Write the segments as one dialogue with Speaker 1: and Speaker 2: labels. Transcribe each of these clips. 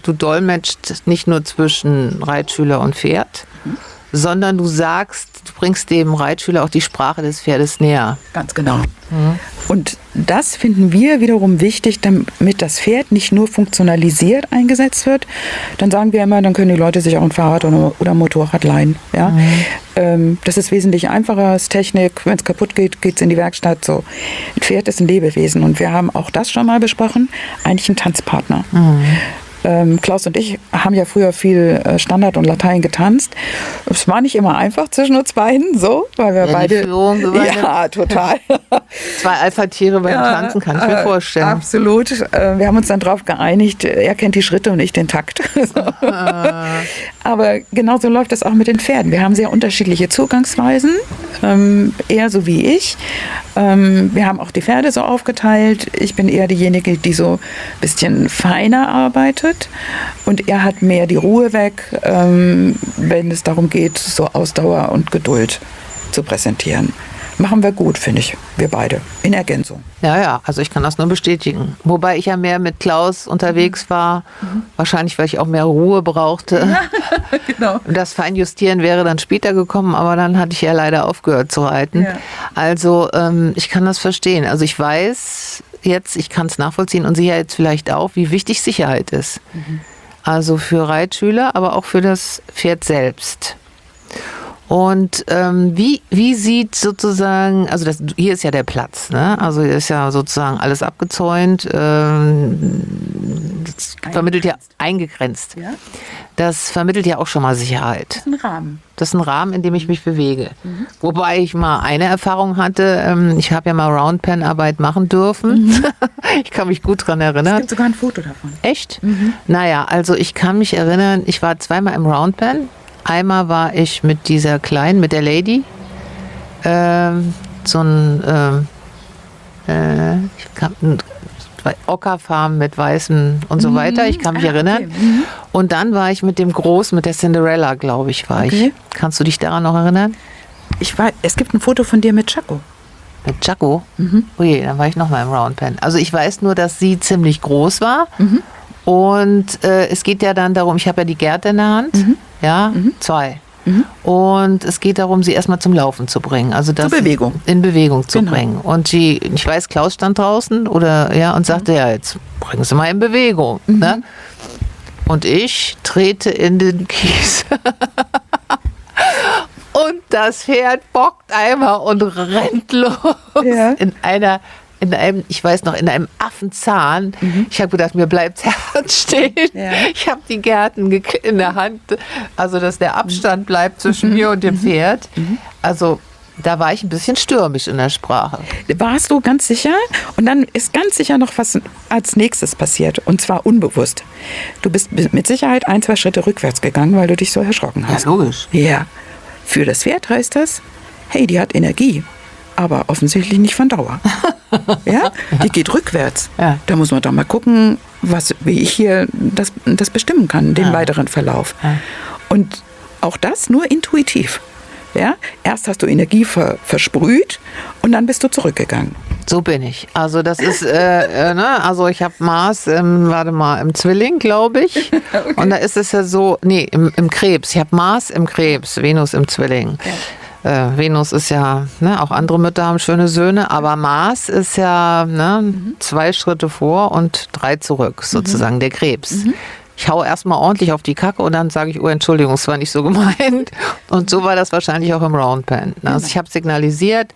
Speaker 1: du dolmetscht nicht nur zwischen Reitschüler und Pferd, sondern du sagst, du bringst dem Reitschüler auch die Sprache des Pferdes näher.
Speaker 2: Ganz genau. Und das finden wir wiederum wichtig, damit das Pferd nicht nur funktionalisiert eingesetzt wird. Dann sagen wir immer, dann können die Leute sich auch ein Fahrrad oder Motorrad leihen. Ja? Das ist wesentlich einfacher, ist Technik. Wenn es kaputt geht, geht es in die Werkstatt. So. Ein Pferd ist ein Lebewesen und wir haben auch das schon mal besprochen, eigentlich ein Tanzpartner. Klaus und ich haben ja früher viel Standard und Latein getanzt. Es war nicht immer einfach zwischen uns beiden, so, weil wir beide.
Speaker 1: Die Führung
Speaker 2: ja, total.
Speaker 1: 2 Alpha-Tiere beim Tanzen, kann ich mir vorstellen.
Speaker 2: Absolut. Wir haben uns dann darauf geeinigt, er kennt die Schritte und ich den Takt. Aber genauso läuft das auch mit den Pferden. Wir haben sehr unterschiedliche Zugangsweisen, eher so wie ich. Wir haben auch die Pferde so aufgeteilt. Ich bin eher diejenige, die so ein bisschen feiner arbeitet. Und er hat mehr die Ruhe weg, wenn es darum geht, so Ausdauer und Geduld zu präsentieren. Machen wir gut, finde ich, wir beide, in Ergänzung.
Speaker 1: Ja, also ich kann das nur bestätigen. Wobei ich ja mehr mit Klaus unterwegs war, wahrscheinlich, weil ich auch mehr Ruhe brauchte.
Speaker 2: Ja, genau.
Speaker 1: Das Feinjustieren wäre dann später gekommen, aber dann hatte ich ja leider aufgehört zu reiten.
Speaker 2: Ja.
Speaker 1: Also ich kann das verstehen. Also ich weiß jetzt, ich kann es nachvollziehen und Sie ja jetzt vielleicht auch, wie wichtig Sicherheit ist. Also für Reitschüler, aber auch für das Pferd selbst. Und wie sieht sozusagen, also hier ist ja der Platz, ne? Also hier ist ja sozusagen alles abgezäunt, das vermittelt ja eingegrenzt.
Speaker 2: Ja?
Speaker 1: Das vermittelt ja auch schon mal Sicherheit.
Speaker 2: Das ist ein Rahmen.
Speaker 1: Das ist ein Rahmen, in dem ich mich bewege. Wobei ich mal eine Erfahrung hatte, ich habe ja mal Roundpen-Arbeit machen dürfen. Ich kann mich gut dran erinnern.
Speaker 2: Es gibt sogar ein Foto davon.
Speaker 1: Echt? Naja, also ich kann mich erinnern, ich war 2-mal im Roundpen. Einmal war ich mit dieser Kleinen, mit der Lady, so ein Ockerfarm mit weißen und so weiter. Ich kann mich erinnern.
Speaker 2: Okay.
Speaker 1: Und dann war ich mit dem Großen, mit der Cinderella, glaube ich, war ich. Kannst du dich daran noch erinnern?
Speaker 2: Es gibt ein Foto von dir mit Chaco.
Speaker 1: Mit Chaco? Ui, dann war ich nochmal im Roundpen. Also ich weiß nur, dass sie ziemlich groß war. Und es geht ja dann darum, ich habe ja die Gerte in der Hand. 2. Und es geht darum, sie erstmal zum Laufen zu bringen. Also das in Bewegung zu bringen. Und ich weiß, Klaus stand draußen und sagte, ja, jetzt bringen Sie mal in Bewegung. Ne? Und ich trete in den Kies. Und das Pferd bockt einmal und rennt los. Ja. In einem Affenzahn. Ich habe gedacht, mir bleibt das Herz stehen. Ja. Ich habe die Gärten in der Hand, also dass der Abstand bleibt zwischen mir und dem Pferd. Also da war ich ein bisschen stürmisch in der Sprache.
Speaker 2: Warst du ganz sicher? Und dann ist ganz sicher noch was als nächstes passiert. Und zwar unbewusst. Du bist mit Sicherheit 1-2 Schritte rückwärts gegangen, weil du dich so erschrocken hast.
Speaker 1: Ja, logisch.
Speaker 2: Ja. Für das Pferd heißt das, hey, die hat Energie. Aber offensichtlich nicht von Dauer. Ja? Die geht rückwärts. Ja. Da muss man doch mal gucken, wie ich hier das bestimmen kann, den weiteren Verlauf. Ja. Und auch das nur intuitiv. Ja? Erst hast du Energie versprüht und dann bist du zurückgegangen.
Speaker 1: So bin ich. Also das ist, also ich habe Mars, im Zwilling, glaube ich. Okay. Und da ist es ja so, im Krebs. Ich habe Mars im Krebs, Venus im Zwilling. Ja. Venus ist ja, auch andere Mütter haben schöne Söhne, aber Mars ist ja 2 Schritte vor und 3 zurück, sozusagen, der Krebs. Ich hau erstmal ordentlich auf die Kacke und dann sage ich, oh Entschuldigung, es war nicht so gemeint. Und so war das wahrscheinlich auch im Roundpen. Also ich habe signalisiert,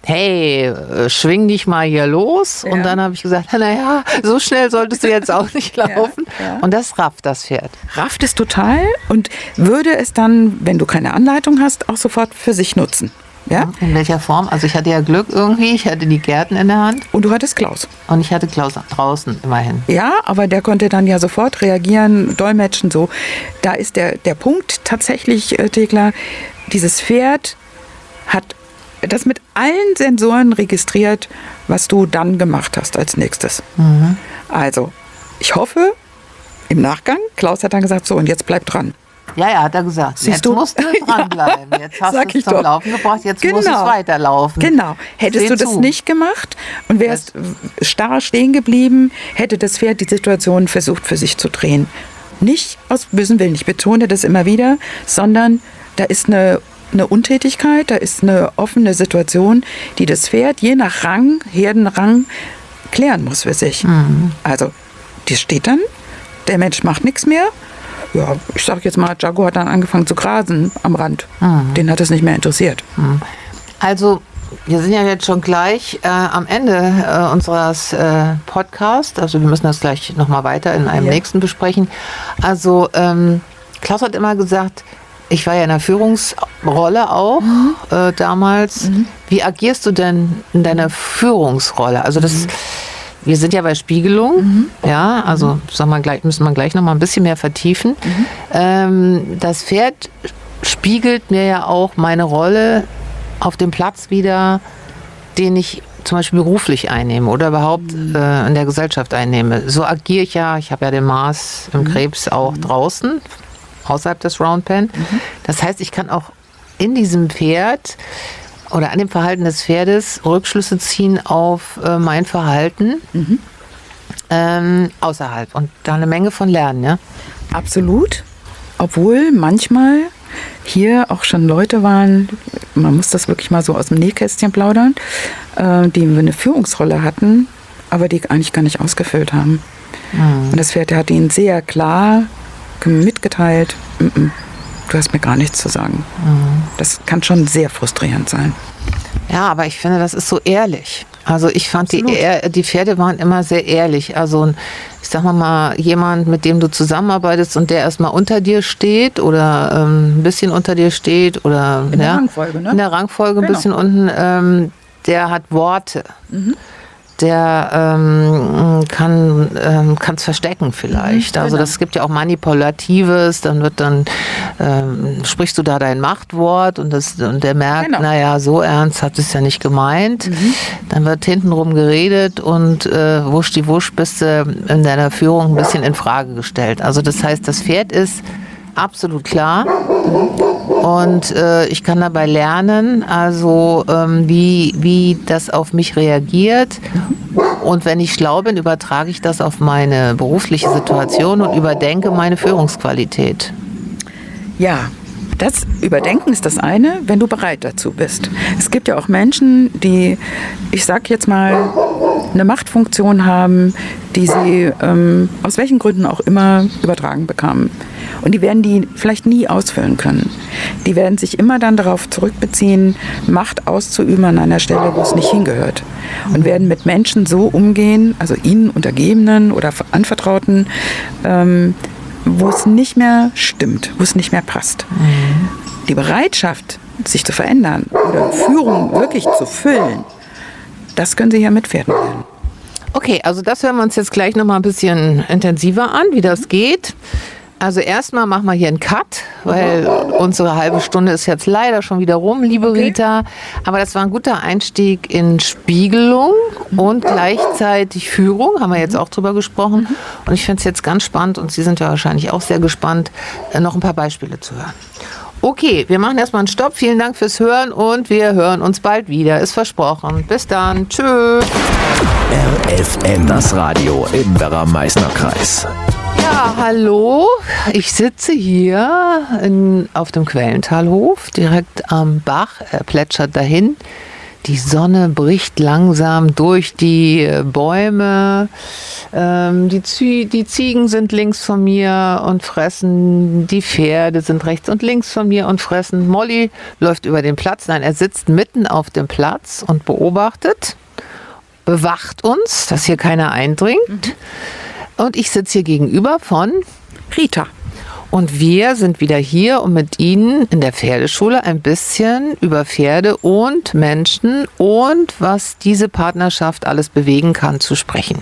Speaker 1: hey, schwing dich mal hier los. Ja. Und dann habe ich gesagt, naja, so schnell solltest du jetzt auch nicht laufen. Ja. Und das rafft das Pferd.
Speaker 2: Rafft es total und würde es dann, wenn du keine Anleitung hast, auch sofort für sich nutzen. Ja?
Speaker 1: In welcher Form? Also ich hatte ja Glück irgendwie, ich hatte die Gärten in der Hand.
Speaker 2: Und du hattest Klaus.
Speaker 1: Und ich hatte Klaus draußen immerhin.
Speaker 2: Ja, aber der konnte dann ja sofort reagieren, dolmetschen so. Da ist der Punkt tatsächlich, Thekla, dieses Pferd hat das mit allen Sensoren registriert, was du dann gemacht hast als nächstes. Also, ich hoffe, im Nachgang, Klaus hat dann gesagt, so und jetzt bleib dran.
Speaker 1: Ja, hat er gesagt.
Speaker 2: Siehst du?
Speaker 1: Musst du dranbleiben. Jetzt hast du es zum Laufen gebracht, jetzt muss es weiterlaufen.
Speaker 2: Genau. Hättest du das nicht gemacht und wärst starr stehen geblieben, hätte das Pferd die Situation versucht für sich zu drehen. Nicht aus bösem Willen, ich betone das immer wieder, sondern da ist eine Untätigkeit, da ist eine offene Situation, die das Pferd je nach Rang, Herdenrang, klären muss für sich. Also, die steht dann, der Mensch macht nichts mehr. Ja, ich sag jetzt mal, Jago hat dann angefangen zu grasen am Rand. Den hat es nicht mehr interessiert.
Speaker 1: Also, wir sind ja jetzt schon gleich am Ende unseres Podcasts. Also, wir müssen das gleich nochmal weiter in einem nächsten besprechen. Also, Klaus hat immer gesagt, ich war ja in der Führungsrolle auch damals. Wie agierst du denn in deiner Führungsrolle? Also wir sind ja bei Spiegelung, ja, also müssen wir gleich noch mal ein bisschen mehr vertiefen. Das Pferd spiegelt mir ja auch meine Rolle auf dem Platz wieder, den ich zum Beispiel beruflich einnehme oder überhaupt in der Gesellschaft einnehme. So agiere ich ja, ich habe ja den Mars im Krebs auch draußen, außerhalb des Round Pen. Das heißt, ich kann auch in diesem Pferd oder an dem Verhalten des Pferdes Rückschlüsse ziehen auf mein Verhalten außerhalb und da eine Menge von lernen, ja?
Speaker 2: Absolut. Obwohl manchmal hier auch schon Leute waren, man muss das wirklich mal so aus dem Nähkästchen plaudern, die eine Führungsrolle hatten, aber die eigentlich gar nicht ausgefüllt haben. Und das Pferd hat ihnen sehr klar mitgeteilt, du hast mir gar nichts zu sagen. Das kann schon sehr frustrierend sein.
Speaker 1: Ja, aber ich finde, das ist so ehrlich. Also ich fand, die Pferde waren immer sehr ehrlich. Also ich sag mal, jemand, mit dem du zusammenarbeitest und der erstmal unter dir steht oder ein bisschen unter dir steht oder
Speaker 2: in der Rangfolge, ne?
Speaker 1: In der Rangfolge ein bisschen unten, der hat Worte. Der kann es verstecken vielleicht. Also das gibt ja auch Manipulatives, dann sprichst du da dein Machtwort und der merkt, naja, so ernst hat es ja nicht gemeint. Dann wird hintenrum geredet und wusch bist du in deiner Führung ein bisschen in Frage gestellt. Also das heißt, das Pferd ist absolut klar. Und ich kann dabei lernen, also wie das auf mich reagiert. Und wenn ich schlau bin, übertrage ich das auf meine berufliche Situation und überdenke meine Führungsqualität.
Speaker 2: Ja, das Überdenken ist das eine, wenn du bereit dazu bist. Es gibt ja auch Menschen, die, ich sag jetzt mal, eine Machtfunktion haben, die sie aus welchen Gründen auch immer übertragen bekamen. Und die werden die vielleicht nie ausfüllen können. Die werden sich immer dann darauf zurückbeziehen, Macht auszuüben an einer Stelle, wo es nicht hingehört. Und werden mit Menschen so umgehen, also ihnen Untergebenen oder Anvertrauten, wo es nicht mehr stimmt, wo es nicht mehr passt. Die Bereitschaft, sich zu verändern oder Führung wirklich zu füllen, das können Sie hier mit Pferden lernen.
Speaker 1: Okay, also das hören wir uns jetzt gleich noch mal ein bisschen intensiver an, wie das geht. Also erstmal machen wir hier einen Cut, weil unsere halbe Stunde ist jetzt leider schon wieder rum, liebe Rita. Aber das war ein guter Einstieg in Spiegelung und gleichzeitig Führung, haben wir jetzt auch drüber gesprochen. Und ich finde es jetzt ganz spannend und Sie sind ja wahrscheinlich auch sehr gespannt, noch ein paar Beispiele zu hören. Okay, wir machen erstmal einen Stopp. Vielen Dank fürs Hören und wir hören uns bald wieder. Ist versprochen. Bis dann. Tschüss.
Speaker 3: RFM, das Radio im Werra-Meißner-Kreis.
Speaker 1: Ja, hallo. Ich sitze hier auf dem Quellentalhof, direkt am Bach. Er plätschert dahin. Die Sonne bricht langsam durch die Bäume. Die Ziegen sind links von mir und fressen. Die Pferde sind rechts und links von mir und fressen. Molly läuft über den Platz. Nein, er sitzt mitten auf dem Platz und beobachtet, bewacht uns, dass hier keiner eindringt. Und ich sitze hier gegenüber von
Speaker 2: Rita.
Speaker 1: Und wir sind wieder hier, um mit Ihnen in der Pferdeschule ein bisschen über Pferde und Menschen und was diese Partnerschaft alles bewegen kann, zu sprechen.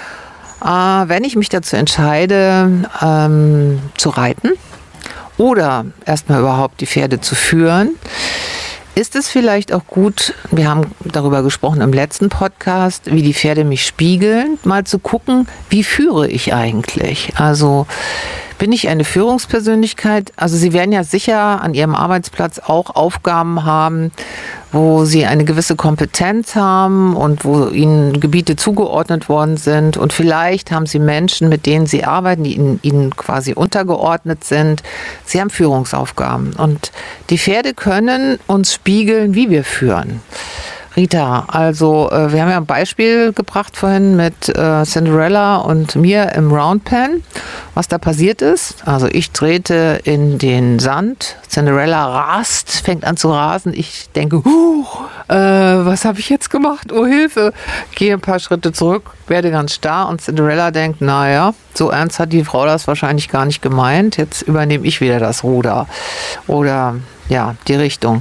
Speaker 1: Wenn ich mich dazu entscheide, zu reiten oder erstmal überhaupt die Pferde zu führen, ist es vielleicht auch gut, wir haben darüber gesprochen im letzten Podcast, wie die Pferde mich spiegeln, mal zu gucken, wie führe ich eigentlich? Also Bin ich eine Führungspersönlichkeit? Also Sie werden ja sicher an Ihrem Arbeitsplatz auch Aufgaben haben, wo Sie eine gewisse Kompetenz haben und wo Ihnen Gebiete zugeordnet worden sind. Und vielleicht haben Sie Menschen, mit denen Sie arbeiten, die Ihnen quasi untergeordnet sind. Sie haben Führungsaufgaben. Und die Pferde können uns spiegeln, wie wir führen. Rita, also wir haben ja ein Beispiel gebracht vorhin mit Cinderella und mir im Roundpen, was da passiert ist. Also ich trete in den Sand, Cinderella rast, fängt an zu rasen. Ich denke, was habe ich jetzt gemacht? Oh Hilfe! Gehe ein paar Schritte zurück, werde ganz starr und Cinderella denkt, naja, so ernst hat die Frau das wahrscheinlich gar nicht gemeint. Jetzt übernehme ich wieder das Ruder oder ja, die Richtung.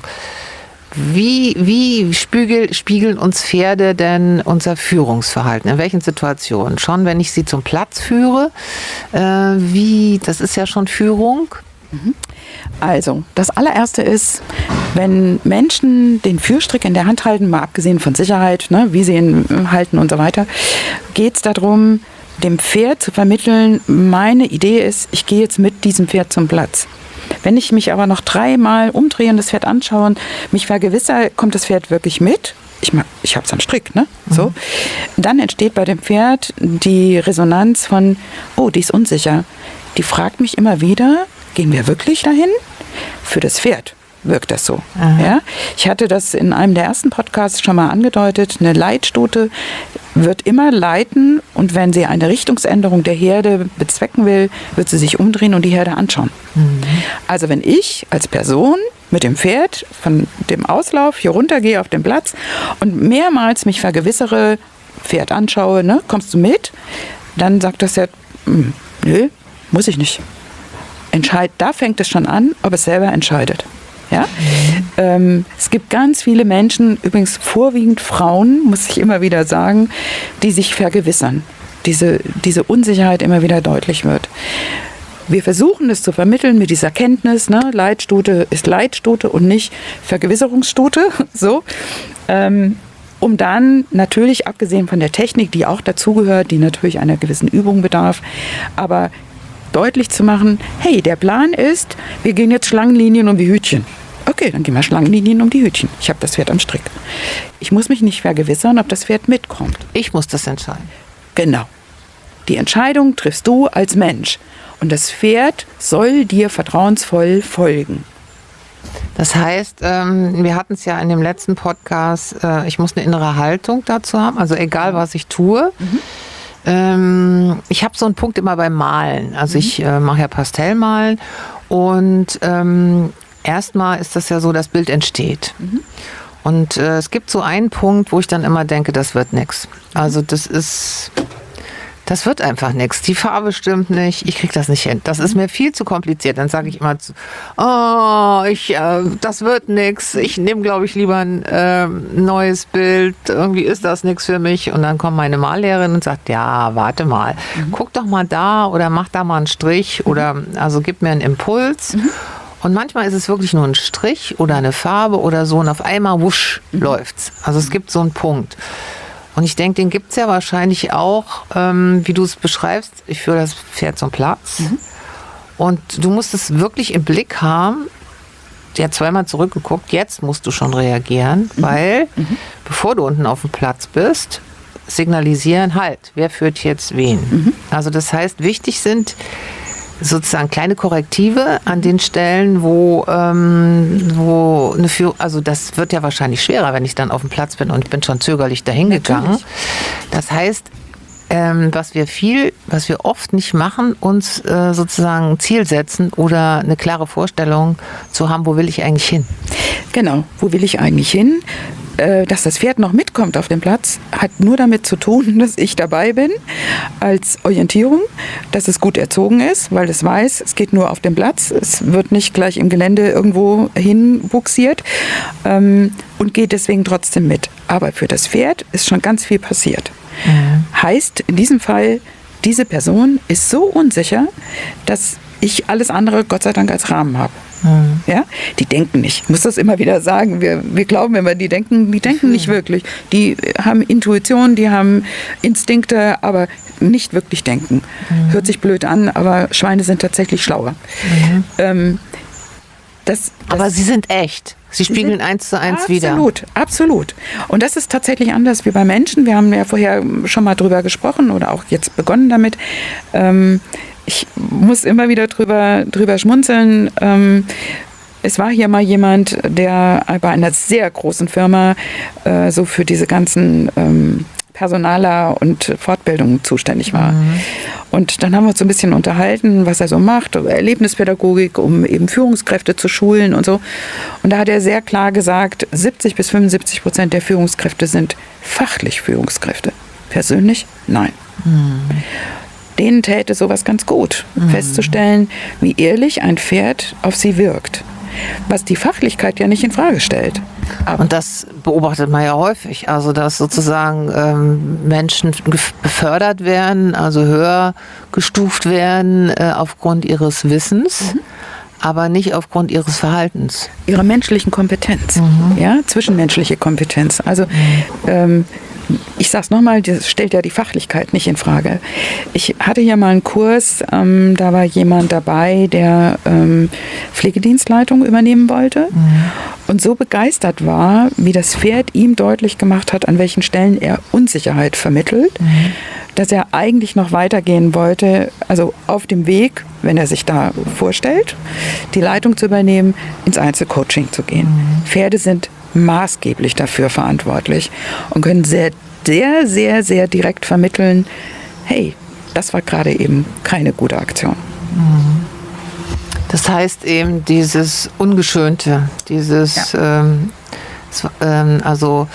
Speaker 1: Wie spiegeln uns Pferde denn unser Führungsverhalten? In welchen Situationen? Schon, wenn ich sie zum Platz führe? Das ist ja schon Führung.
Speaker 2: Also, das allererste ist, wenn Menschen den Führstrick in der Hand halten, mal abgesehen von Sicherheit, ne, wie sie ihn halten und so weiter, geht es darum, dem Pferd zu vermitteln, meine Idee ist, ich gehe jetzt mit diesem Pferd zum Platz. Wenn ich mich aber noch 3-mal umdrehe und das Pferd anschaue und mich vergewissere, kommt das Pferd wirklich mit? Ich habe es am Strick, ne? So. Dann entsteht bei dem Pferd die Resonanz von, oh, die ist unsicher. Die fragt mich immer wieder, gehen wir wirklich dahin? Für das Pferd wirkt das so. Ja? Ich hatte das in einem der ersten Podcasts schon mal angedeutet. Eine Leitstute wird immer leiten und wenn sie eine Richtungsänderung der Herde bezwecken will, wird sie sich umdrehen und die Herde anschauen. Also wenn ich als Person mit dem Pferd von dem Auslauf hier runtergehe auf den Platz und mehrmals mich vergewissere, Pferd anschaue, ne, kommst du mit? Dann sagt das Pferd, nö, muss ich nicht. Da fängt es schon an, ob es selber entscheidet. Ja? Es gibt ganz viele Menschen, übrigens vorwiegend Frauen, muss ich immer wieder sagen, die sich vergewissern. Diese Unsicherheit immer wieder deutlich wird. Wir versuchen es zu vermitteln mit dieser Kenntnis, ne? Leitstute ist Leitstute und nicht Vergewisserungsstute. So. Um dann natürlich, abgesehen von der Technik, die auch dazugehört, die natürlich einer gewissen Übung bedarf, aber deutlich zu machen, hey, der Plan ist, wir gehen jetzt Schlangenlinien um die Hütchen. Okay, dann gehen wir Schlangenlinien um die Hütchen. Ich habe das Pferd am Strick. Ich muss mich nicht vergewissern, ob das Pferd mitkommt.
Speaker 1: Ich muss das entscheiden.
Speaker 2: Genau. Die Entscheidung triffst du als Mensch. Und das Pferd soll dir vertrauensvoll folgen.
Speaker 1: Das heißt, wir hatten es ja in dem letzten Podcast, ich muss eine innere Haltung dazu haben, also egal was ich tue. Ich habe so einen Punkt immer beim Malen. Also ich mache ja Pastellmalen und erstmal ist das ja so, das Bild entsteht. Und es gibt so einen Punkt, wo ich dann immer denke, das wird nichts. Also das wird einfach nichts. Die Farbe stimmt nicht. Ich kriege das nicht hin. Das ist mir viel zu kompliziert. Dann sage ich immer, das wird nichts. Ich nehme, glaube ich, lieber ein neues Bild. Irgendwie ist das nichts für mich. Und dann kommt meine Mallehrerin und sagt, ja, warte mal. Guck doch mal da oder mach da mal einen Strich oder also gib mir einen Impuls. Und manchmal ist es wirklich nur ein Strich oder eine Farbe oder so und auf einmal wusch läuft's. Also es gibt so einen Punkt. Und ich denke, den gibt es ja wahrscheinlich auch, wie du es beschreibst. Ich führe das Pferd zum Platz. Und du musst es wirklich im Blick haben. Der hat zweimal zurückgeguckt. Jetzt musst du schon reagieren, weil bevor du unten auf dem Platz bist, signalisieren, halt, wer führt jetzt wen. Also das heißt, wichtig sind sozusagen kleine Korrektive an den Stellen, wo eine Führung, also das wird ja wahrscheinlich schwerer, wenn ich dann auf dem Platz bin und ich bin schon zögerlich dahin gegangen. Das heißt, was wir oft nicht machen, uns sozusagen ein Ziel setzen oder eine klare Vorstellung zu haben, wo will ich eigentlich hin?
Speaker 2: Genau, wo will ich eigentlich hin? Dass das Pferd noch mitkommt auf dem Platz, hat nur damit zu tun, dass ich dabei bin als Orientierung, dass es gut erzogen ist, weil es weiß, es geht nur auf dem Platz, es wird nicht gleich im Gelände irgendwo hinbuxiert und geht deswegen trotzdem mit. Aber für das Pferd ist schon ganz viel passiert. Heißt in diesem Fall, diese Person ist so unsicher, dass ich alles andere Gott sei Dank als Rahmen habe. Ja, die denken nicht. Ich muss das immer wieder sagen. Wir glauben immer, die denken nicht wirklich. Die haben Intuition, die haben Instinkte, aber nicht wirklich denken. Hört sich blöd an, aber Schweine sind tatsächlich schlauer.
Speaker 1: Aber sie sind echt. Sie spiegeln 1:1 wieder.
Speaker 2: Absolut. Und das ist tatsächlich anders wie bei Menschen. Wir haben ja vorher schon mal drüber gesprochen oder auch jetzt begonnen damit. Ich muss immer wieder drüber schmunzeln. Es war hier mal jemand, der bei einer sehr großen Firma so für diese ganzen Personaler und Fortbildungen zuständig war. Und dann haben wir uns so ein bisschen unterhalten, was er so macht, Erlebnispädagogik, um eben Führungskräfte zu schulen und so. Und da hat er sehr klar gesagt, 70-75% der Führungskräfte sind fachlich Führungskräfte. Persönlich? Nein. Denen täte sowas ganz gut, festzustellen, wie ehrlich ein Pferd auf sie wirkt. Was die Fachlichkeit ja nicht in Frage stellt.
Speaker 1: Und das beobachtet man ja häufig, also dass sozusagen Menschen befördert werden, also höher gestuft werden aufgrund ihres Wissens, aber nicht aufgrund ihres Verhaltens.
Speaker 2: Ihrer menschlichen Kompetenz, ja, zwischenmenschliche Kompetenz. Also ich sag's nochmal, das stellt ja die Fachlichkeit nicht in Frage. Ich hatte hier mal einen Kurs, da war jemand dabei, der Pflegedienstleitung übernehmen wollte und so begeistert war, wie das Pferd ihm deutlich gemacht hat, an welchen Stellen er Unsicherheit vermittelt, dass er eigentlich noch weitergehen wollte, also auf dem Weg, wenn er sich da vorstellt, die Leitung zu übernehmen, ins Einzelcoaching zu gehen. Pferde sind maßgeblich dafür verantwortlich und können sehr, sehr, sehr, sehr direkt vermitteln, hey, das war gerade eben keine gute Aktion.
Speaker 1: Das heißt eben dieses Ungeschönte, dieses, also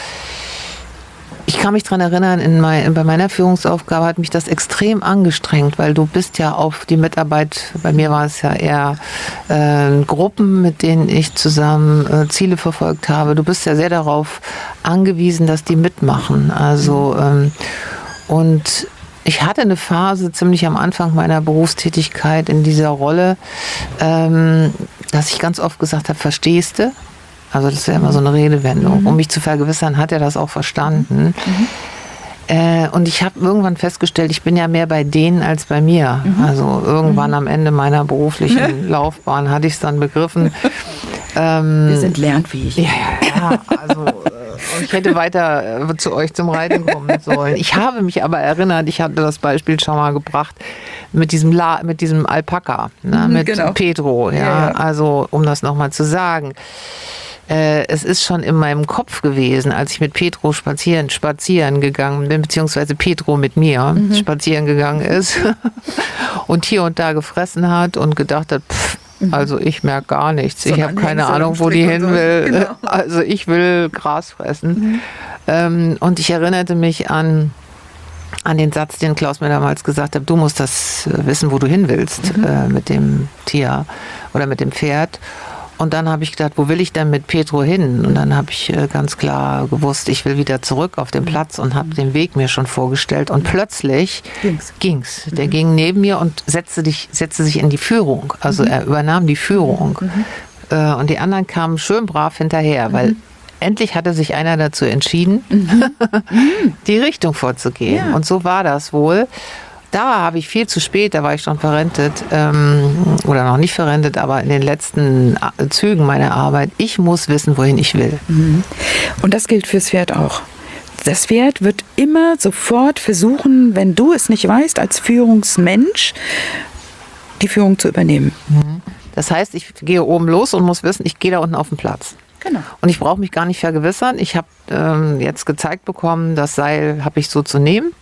Speaker 1: ich kann mich daran erinnern, bei meiner Führungsaufgabe hat mich das extrem angestrengt, weil du bist ja auf die Mitarbeit, bei mir war es ja eher Gruppen, mit denen ich zusammen Ziele verfolgt habe. Du bist ja sehr darauf angewiesen, dass die mitmachen. Also und ich hatte eine Phase ziemlich am Anfang meiner Berufstätigkeit in dieser Rolle, dass ich ganz oft gesagt habe, verstehst du? Also das ist ja immer so eine Redewendung. Um mich zu vergewissern, hat er das auch verstanden. Und ich habe irgendwann festgestellt, ich bin ja mehr bei denen als bei mir. Also irgendwann am Ende meiner beruflichen Laufbahn hatte ich es dann begriffen.
Speaker 2: Wir sind lernfähig.
Speaker 1: Ja, also ich hätte weiter zu euch zum Reiten kommen sollen. Ich habe mich aber erinnert, ich hatte das Beispiel schon mal gebracht, mit diesem Alpaka, ne, mit Pedro. Ja, also um das nochmal zu sagen. Es ist schon in meinem Kopf gewesen, als ich mit Pedro spazieren gegangen bin, beziehungsweise Pedro mit mir spazieren gegangen ist und hier und da gefressen hat und gedacht hat, also ich merke gar nichts. Ich habe keine Ahnung, wo die hin will. Genau. Also ich will Gras fressen. Und ich erinnerte mich an den Satz, den Klaus mir damals gesagt hat, du musst das wissen, wo du hin willst mit dem Tier oder mit dem Pferd. Und dann habe ich gedacht, wo will ich denn mit Pedro hin? Und dann habe ich ganz klar gewusst, ich will wieder zurück auf den Platz und habe den Weg mir schon vorgestellt. Und plötzlich ging's. Der ging neben mir und setzte sich in die Führung. Also er übernahm die Führung. Und die anderen kamen schön brav hinterher, weil endlich hatte sich einer dazu entschieden, die Richtung vorzugehen. Ja. Und so war das wohl. Da habe ich viel zu spät, da war ich schon verrentet oder noch nicht verrentet, aber in den letzten Zügen meiner Arbeit. Ich muss wissen, wohin ich will.
Speaker 2: Und das gilt fürs Pferd auch. Das Pferd wird immer sofort versuchen, wenn du es nicht weißt, als Führungsmensch die Führung zu übernehmen.
Speaker 1: Das heißt, ich gehe oben los und muss wissen, ich gehe da unten auf den Platz.
Speaker 2: Genau.
Speaker 1: Und ich brauche mich gar nicht vergewissern. Ich habe jetzt gezeigt bekommen, das Seil habe ich so zu nehmen.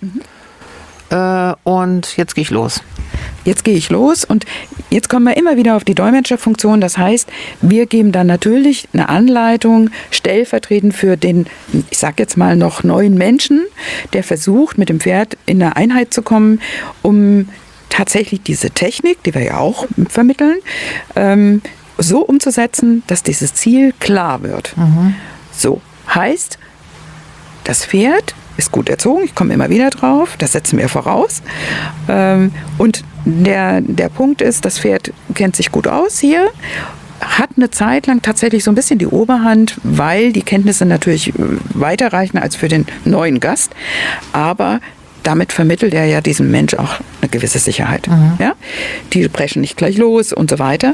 Speaker 1: Und jetzt gehe ich los.
Speaker 2: Jetzt gehe ich los und jetzt kommen wir immer wieder auf die Dolmetscherfunktion. Das heißt, wir geben dann natürlich eine Anleitung stellvertretend für den, ich sag jetzt mal noch neuen Menschen, der versucht, mit dem Pferd in eine Einheit zu kommen, um tatsächlich diese Technik, die wir ja auch vermitteln, so umzusetzen, dass dieses Ziel klar wird. So, heißt, das Pferd ist gut erzogen, ich komme immer wieder drauf, das setzen wir voraus. Und der Punkt ist, das Pferd kennt sich gut aus hier, hat eine Zeit lang tatsächlich so ein bisschen die Oberhand, weil die Kenntnisse natürlich weiterreichen als für den neuen Gast. Aber damit vermittelt er ja diesem Mensch auch eine gewisse Sicherheit. Ja? Die brechen nicht gleich los und so weiter.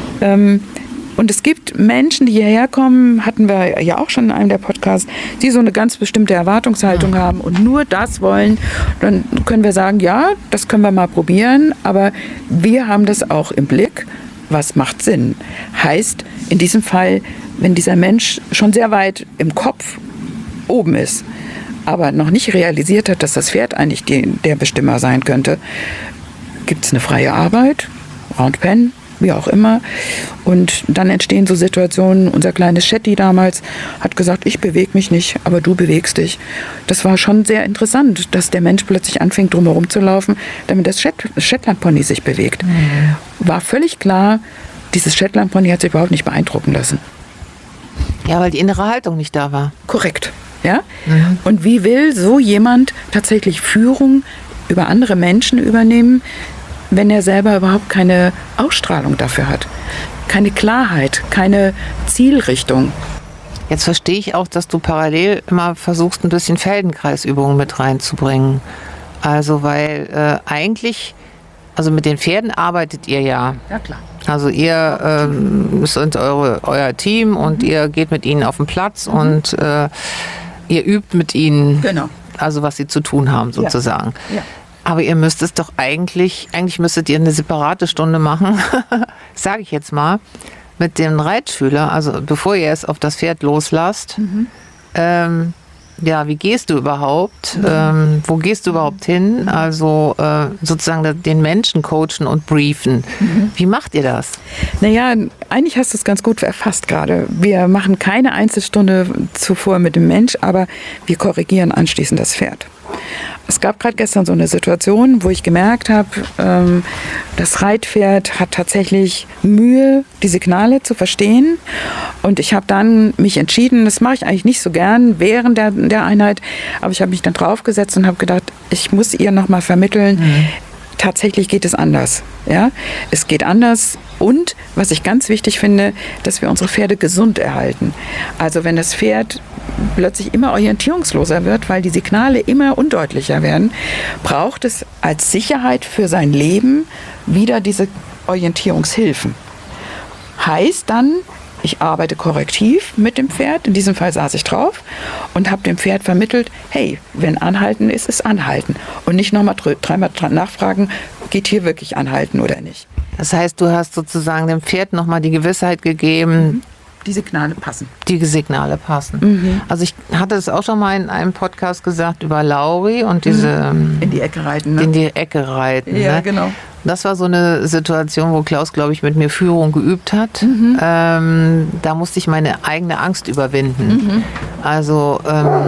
Speaker 2: Und es gibt Menschen, die hierher kommen, hatten wir ja auch schon in einem der Podcasts, die so eine ganz bestimmte Erwartungshaltung haben und nur das wollen. Dann können wir sagen, ja, das können wir mal probieren, aber wir haben das auch im Blick. Was macht Sinn? Heißt, in diesem Fall, wenn dieser Mensch schon sehr weit im Kopf oben ist, aber noch nicht realisiert hat, dass das Pferd eigentlich der Bestimmer sein könnte, gibt es eine freie Arbeit, Round Pen, wie auch immer. Und dann entstehen so Situationen, unser kleines Shetty damals hat gesagt, ich bewege mich nicht, aber du bewegst dich. Das war schon sehr interessant, dass der Mensch plötzlich anfing, drumherum zu laufen, damit das Shetland-Pony sich bewegt. War völlig klar, dieses Shetland-Pony hat sich überhaupt nicht beeindrucken lassen.
Speaker 1: Ja, weil die innere Haltung nicht da war.
Speaker 2: Korrekt. Ja? Und wie will so jemand tatsächlich Führung über andere Menschen übernehmen, wenn er selber überhaupt keine Ausstrahlung dafür hat? Keine Klarheit, keine Zielrichtung.
Speaker 1: Jetzt verstehe ich auch, dass du parallel immer versuchst, ein bisschen Feldenkreisübungen mit reinzubringen. Also weil eigentlich, also mit den Pferden arbeitet ihr ja.
Speaker 2: Ja, klar.
Speaker 1: Also ihr sind euer Team und ihr geht mit ihnen auf den Platz und ihr übt mit ihnen,
Speaker 2: Genau.
Speaker 1: also was sie zu tun haben sozusagen.
Speaker 2: Ja.
Speaker 1: Aber ihr müsst es doch eigentlich müsstet ihr eine separate Stunde machen, sage ich jetzt mal, mit dem Reitschüler, also bevor ihr es auf das Pferd loslasst. Ja, wie gehst du überhaupt? Wo gehst du überhaupt hin? Also sozusagen den Menschen coachen und briefen. Wie macht ihr das?
Speaker 2: Naja, eigentlich hast du es ganz gut erfasst gerade. Wir machen keine Einzelstunde zuvor mit dem Mensch, aber wir korrigieren anschließend das Pferd. Es gab gerade gestern so eine Situation, wo ich gemerkt habe, das Reitpferd hat tatsächlich Mühe, die Signale zu verstehen. Und ich habe dann mich entschieden, das mache ich eigentlich nicht so gern während der Einheit, aber ich habe mich dann draufgesetzt und habe gedacht, ich muss ihr nochmal vermitteln, tatsächlich geht es anders. Ja? Es geht anders. Und was ich ganz wichtig finde, dass wir unsere Pferde gesund erhalten. Also wenn das Pferd plötzlich immer orientierungsloser wird, weil die Signale immer undeutlicher werden, braucht es als Sicherheit für sein Leben wieder diese Orientierungshilfen. Heißt dann, ich arbeite korrektiv mit dem Pferd, in diesem Fall saß ich drauf und habe dem Pferd vermittelt, hey, wenn Anhalten ist, ist Anhalten. Und nicht nochmal dreimal nachfragen, geht hier wirklich Anhalten oder nicht.
Speaker 1: Das heißt, du hast sozusagen dem Pferd nochmal die Gewissheit gegeben,
Speaker 2: die Signale passen.
Speaker 1: Die Signale passen. Also ich hatte es auch schon mal in einem Podcast gesagt über Lauri und diese...
Speaker 2: In die Ecke reiten, ne?
Speaker 1: In die Ecke reiten.
Speaker 2: Ja,
Speaker 1: ne?
Speaker 2: genau.
Speaker 1: Das war so eine Situation, wo Klaus, glaube ich, mit mir Führung geübt hat. Da musste ich meine eigene Angst überwinden. Also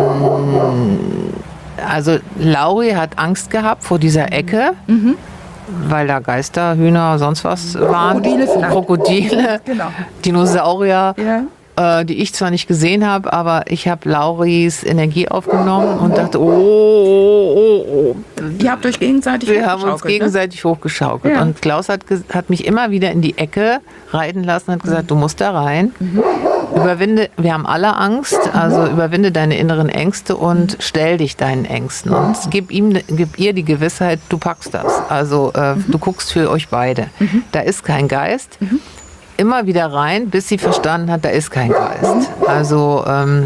Speaker 1: Lauri hat Angst gehabt vor dieser Ecke. Weil da Geister, Hühner, sonst was waren. Krokodile,
Speaker 2: Genau.
Speaker 1: Dinosaurier,
Speaker 2: Ja.
Speaker 1: Die ich zwar nicht gesehen habe, aber ich habe Lauris Energie aufgenommen und dachte, oh.
Speaker 2: Ihr habt euch gegenseitig
Speaker 1: Wir haben uns gegenseitig hochgeschaukelt.
Speaker 2: Ja.
Speaker 1: Und Klaus hat mich immer wieder in die Ecke reiten lassen und hat gesagt, du musst da rein. Überwinde, wir haben alle Angst, also überwinde deine inneren Ängste und stell dich deinen Ängsten. Und gib ihr die Gewissheit, du packst das. Also du guckst für euch beide. Da ist kein Geist. Immer wieder rein, bis sie verstanden hat, da ist kein Geist. Also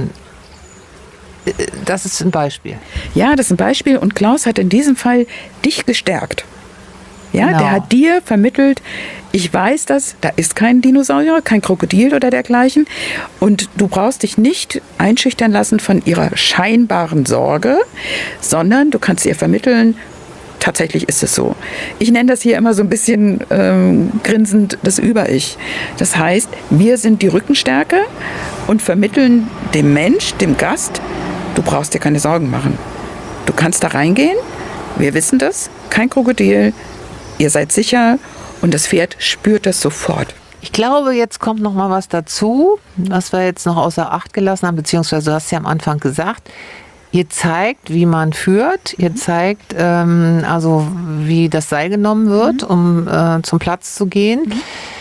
Speaker 1: das ist ein Beispiel.
Speaker 2: Ja, das ist ein Beispiel. Und Klaus hat in diesem Fall dich gestärkt. Ja,
Speaker 1: Genau.
Speaker 2: Der hat dir vermittelt, ich weiß das, da ist kein Dinosaurier, kein Krokodil oder dergleichen. Und du brauchst dich nicht einschüchtern lassen von ihrer scheinbaren Sorge, sondern du kannst ihr vermitteln, tatsächlich ist es so. Ich nenne das hier immer so ein bisschen grinsend das Über-Ich. Das heißt, wir sind die Rückenstärke und vermitteln dem Mensch, dem Gast, du brauchst dir keine Sorgen machen. Du kannst da reingehen, wir wissen das, kein Krokodil, ihr seid sicher und das Pferd spürt das sofort.
Speaker 1: Ich glaube, jetzt kommt noch mal was dazu, was wir jetzt noch außer Acht gelassen haben, beziehungsweise du hast ja am Anfang gesagt, ihr zeigt, wie man führt, ihr zeigt, also wie das Seil genommen wird, um zum Platz zu gehen.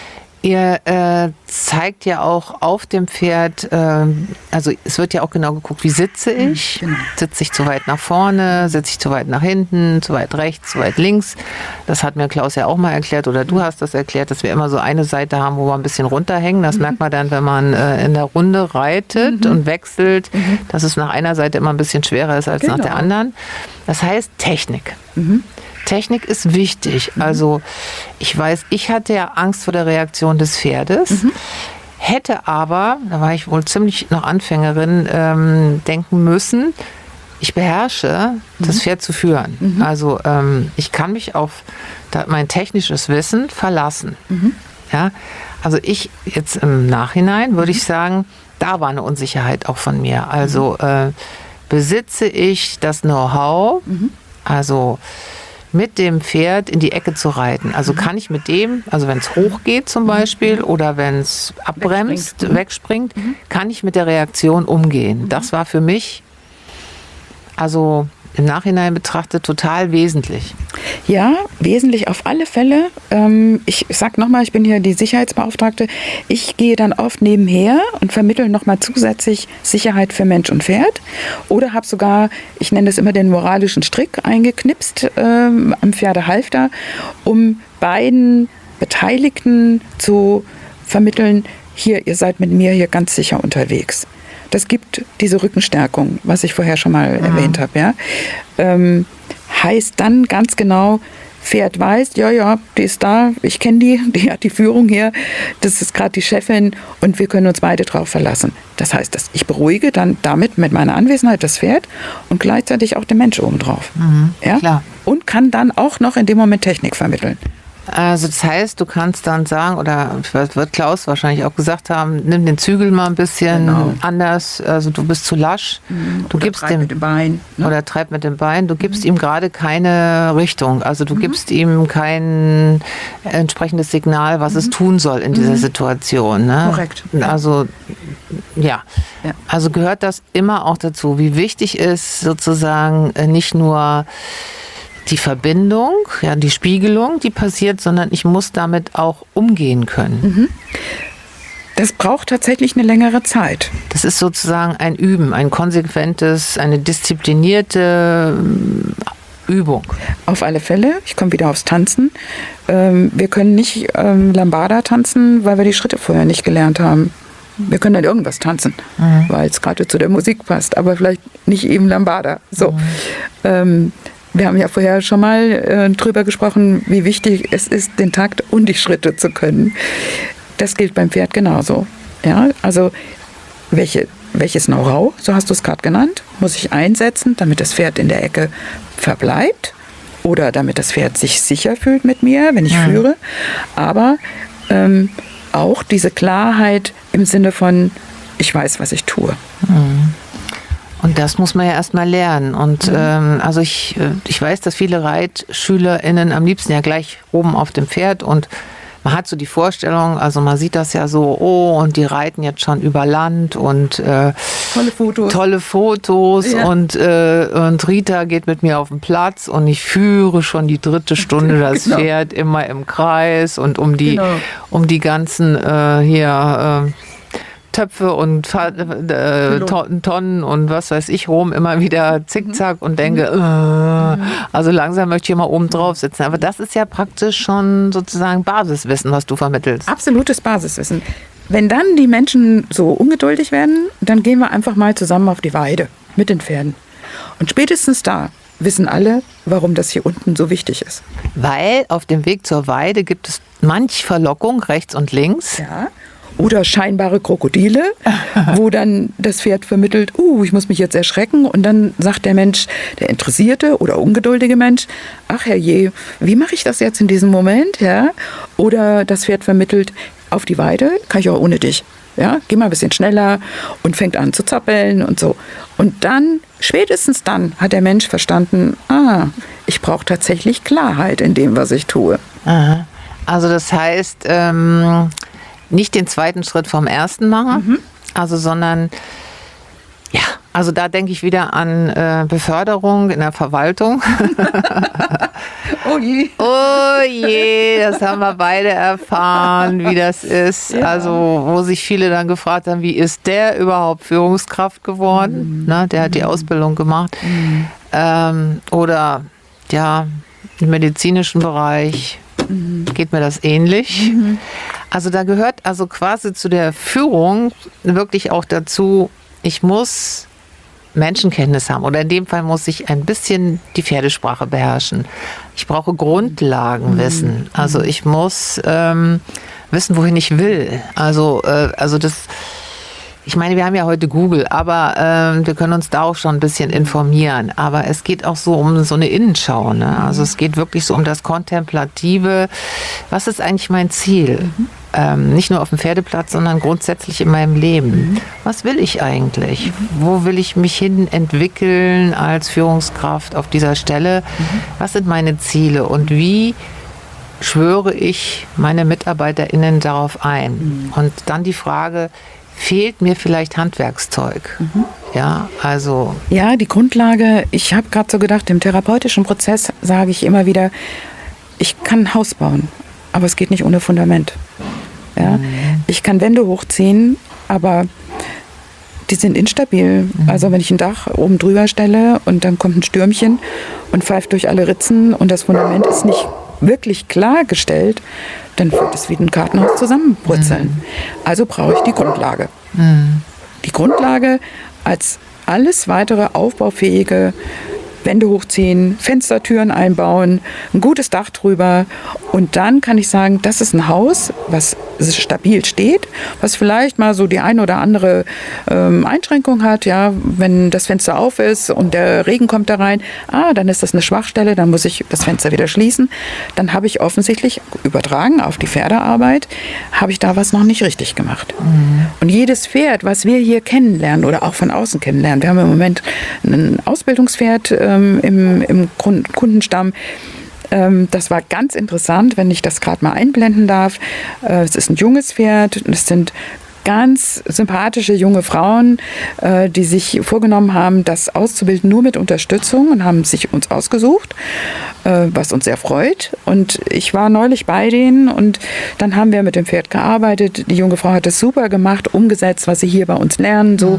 Speaker 1: Ihr zeigt ja auch auf dem Pferd, also es wird ja auch genau geguckt, wie sitze ich?
Speaker 2: Genau.
Speaker 1: Sitze ich zu weit nach vorne? Sitze ich zu weit nach hinten? Zu weit rechts? Zu weit links? Das hat mir Klaus ja auch mal erklärt oder du hast das erklärt, dass wir immer so eine Seite haben, wo wir ein bisschen runterhängen. Das merkt man dann, wenn man in der Runde reitet und wechselt, dass es nach einer Seite immer ein bisschen schwerer ist als nach der anderen. Das heißt Technik. Technik ist wichtig. Also ich weiß, ich hatte ja Angst vor der Reaktion des Pferdes, hätte aber, da war ich wohl ziemlich noch Anfängerin, denken müssen, ich beherrsche, das Pferd zu führen. Also ich kann mich auf mein technisches Wissen verlassen. Ja? Also ich jetzt im Nachhinein würde ich sagen, da war eine Unsicherheit auch von mir. Also besitze ich das Know-how, also mit dem Pferd in die Ecke zu reiten. Also kann ich mit dem, also wenn es hochgeht zum Beispiel oder wenn es abbremst, wegspringt, kann ich mit der Reaktion umgehen. Das war für mich, also im Nachhinein betrachtet, total wesentlich.
Speaker 2: Ja, wesentlich auf alle Fälle. Ich sag nochmal, ich bin hier die Sicherheitsbeauftragte. Ich gehe dann oft nebenher und vermittle nochmal zusätzlich Sicherheit für Mensch und Pferd. Oder habe sogar, ich nenne das immer den moralischen Strick, eingeknipst am Pferdehalfter, um beiden Beteiligten zu vermitteln, hier, ihr seid mit mir hier ganz sicher unterwegs. Das gibt diese Rückenstärkung, was ich vorher schon mal erwähnt habe. Ja? Heißt dann ganz genau, Pferd weiß, ja, die ist da, ich kenne die hat die Führung hier, das ist gerade die Chefin und wir können uns beide drauf verlassen. Das heißt, dass ich beruhige dann damit mit meiner Anwesenheit das Pferd und gleichzeitig auch den Mensch obendrauf. Ja?
Speaker 1: Klar.
Speaker 2: Und kann dann auch noch in dem Moment Technik vermitteln.
Speaker 1: Also das heißt, du kannst dann sagen, oder wird Klaus wahrscheinlich auch gesagt haben, nimm den Zügel mal ein bisschen anders, also du bist zu lasch. Du
Speaker 2: Oder
Speaker 1: gibst
Speaker 2: treib mit dem Bein. Ne?
Speaker 1: Oder treib mit dem Bein. Du gibst ihm gerade keine Richtung. Also du gibst ihm kein entsprechendes Signal, was es tun soll in dieser Situation. Ne?
Speaker 2: Korrekt.
Speaker 1: Also ja. Also gehört das immer auch dazu, wie wichtig ist sozusagen nicht nur die Verbindung, ja, die Spiegelung, die passiert, sondern ich muss damit auch umgehen können.
Speaker 2: Das braucht tatsächlich eine längere Zeit.
Speaker 1: Das ist sozusagen ein Üben, ein konsequentes, eine disziplinierte Übung.
Speaker 2: Auf alle Fälle. Ich komme wieder aufs Tanzen. Wir können nicht Lambada tanzen, weil wir die Schritte vorher nicht gelernt haben. Wir können dann irgendwas tanzen, weil es gerade zu der Musik passt, aber vielleicht nicht eben Lambada. So. Wir haben ja vorher schon mal drüber gesprochen, wie wichtig es ist, den Takt und die Schritte zu können. Das gilt beim Pferd genauso. Ja, also welches Know-how, so hast du es gerade genannt, muss ich einsetzen, damit das Pferd in der Ecke verbleibt oder damit das Pferd sich sicher fühlt mit mir, wenn ich führe. Aber auch diese Klarheit im Sinne von, ich weiß, was ich tue.
Speaker 1: Und das muss man ja erstmal lernen. Und also ich weiß, dass viele ReitschülerInnen am liebsten ja gleich oben auf dem Pferd und man hat so die Vorstellung, also man sieht das ja so, oh, und die reiten jetzt schon über Land und tolle Fotos ja. und Rita geht mit mir auf den Platz und ich führe schon die 3. Stunde das Pferd immer im Kreis und um die ganzen Töpfe und Tonnen und was weiß ich rum immer wieder zickzack und denke, also langsam möchte ich mal oben drauf sitzen. Aber das ist ja praktisch schon sozusagen Basiswissen, was du vermittelst.
Speaker 2: Absolutes Basiswissen. Wenn dann die Menschen so ungeduldig werden, dann gehen wir einfach mal zusammen auf die Weide mit den Pferden. Und spätestens da wissen alle, warum das hier unten so wichtig ist.
Speaker 1: Weil auf dem Weg zur Weide gibt es manch Verlockung rechts und links.
Speaker 2: Ja. Oder scheinbare Krokodile, wo dann das Pferd vermittelt, ich muss mich jetzt erschrecken. Und dann sagt der Mensch, der interessierte oder ungeduldige Mensch, ach herrje, wie mache ich das jetzt in diesem Moment? Ja? Oder das Pferd vermittelt, auf die Weide kann ich auch ohne dich. Ja? Geh mal ein bisschen schneller und fängt an zu zappeln und so. Und dann, spätestens dann, hat der Mensch verstanden, ich brauche tatsächlich Klarheit in dem, was ich tue.
Speaker 1: Aha. Also das heißt, nicht den zweiten Schritt vom ersten machen, also sondern ja, also da denke ich wieder an Beförderung in der Verwaltung
Speaker 2: Oh je.
Speaker 1: Oh je, das haben wir beide erfahren, wie das ist.
Speaker 2: Ja.
Speaker 1: Also, wo sich viele dann gefragt haben, wie ist der überhaupt Führungskraft geworden? Na, der hat die Ausbildung gemacht. Oder ja, im medizinischen Bereich geht mir das ähnlich. Also da gehört also quasi zu der Führung wirklich auch dazu, ich muss Menschenkenntnis haben oder in dem Fall muss ich ein bisschen die Pferdesprache beherrschen. Ich brauche Grundlagenwissen. Also ich muss wissen, wohin ich will. Also das, ich meine, wir haben ja heute Google, aber wir können uns da auch schon ein bisschen informieren. Aber es geht auch so um so eine Innenschau. Ne? Also es geht wirklich so um das Kontemplative. Was ist eigentlich mein Ziel? Nicht nur auf dem Pferdeplatz, sondern grundsätzlich in meinem Leben. Was will ich eigentlich? Wo will ich mich hin entwickeln als Führungskraft auf dieser Stelle? Was sind meine Ziele und wie schwöre ich meine MitarbeiterInnen darauf ein? Und dann die Frage, fehlt mir vielleicht Handwerkszeug? Ja, also.
Speaker 2: Ja, die Grundlage, ich habe gerade so gedacht, im therapeutischen Prozess sage ich immer wieder, ich kann ein Haus bauen, aber es geht nicht ohne Fundament. Ja? Ich kann Wände hochziehen, aber die sind instabil. Also wenn ich ein Dach oben drüber stelle und dann kommt ein Stürmchen und pfeift durch alle Ritzen und das Fundament ist nicht wirklich klargestellt, dann wird es wie ein Kartenhaus zusammenbrutzeln. Also brauche ich die Grundlage. Die Grundlage als alles weitere aufbaufähige Wände hochziehen, Fenstertüren einbauen, ein gutes Dach drüber und dann kann ich sagen, das ist ein Haus, was stabil steht, was vielleicht mal so die ein oder andere Einschränkung hat, ja, wenn das Fenster auf ist und der Regen kommt da rein, dann ist das eine Schwachstelle, dann muss ich das Fenster wieder schließen, dann habe ich offensichtlich übertragen auf die Pferdearbeit, habe ich da was noch nicht richtig gemacht. Und jedes Pferd, was wir hier kennenlernen oder auch von außen kennenlernen, wir haben im Moment ein Ausbildungspferd im Kundenstamm. Das war ganz interessant, wenn ich das gerade mal einblenden darf. Es ist ein junges Pferd. Es sind ganz sympathische junge Frauen, die sich vorgenommen haben, das auszubilden nur mit Unterstützung und haben sich uns ausgesucht, was uns sehr freut. Und ich war neulich bei denen und dann haben wir mit dem Pferd gearbeitet. Die junge Frau hat das super gemacht, umgesetzt, was sie hier bei uns lernen. So.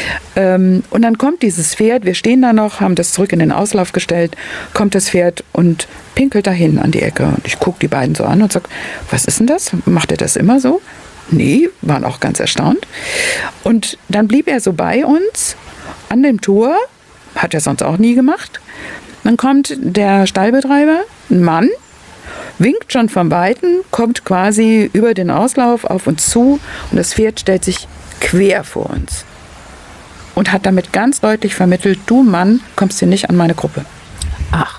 Speaker 2: Und dann kommt dieses Pferd, wir stehen da noch, haben das zurück in den Auslauf gestellt, kommt das Pferd und pinkelt dahin an die Ecke. Und ich gucke die beiden so an und sage, was ist denn das? Macht er das immer so? Nee, waren auch ganz erstaunt. Und dann blieb er so bei uns an dem Tor, hat er sonst auch nie gemacht. Dann kommt der Stallbetreiber, ein Mann, winkt schon von Weitem, kommt quasi über den Auslauf auf uns zu und das Pferd stellt sich quer vor uns. Und hat damit ganz deutlich vermittelt, du Mann, kommst hier nicht an meine Gruppe.
Speaker 1: Ach.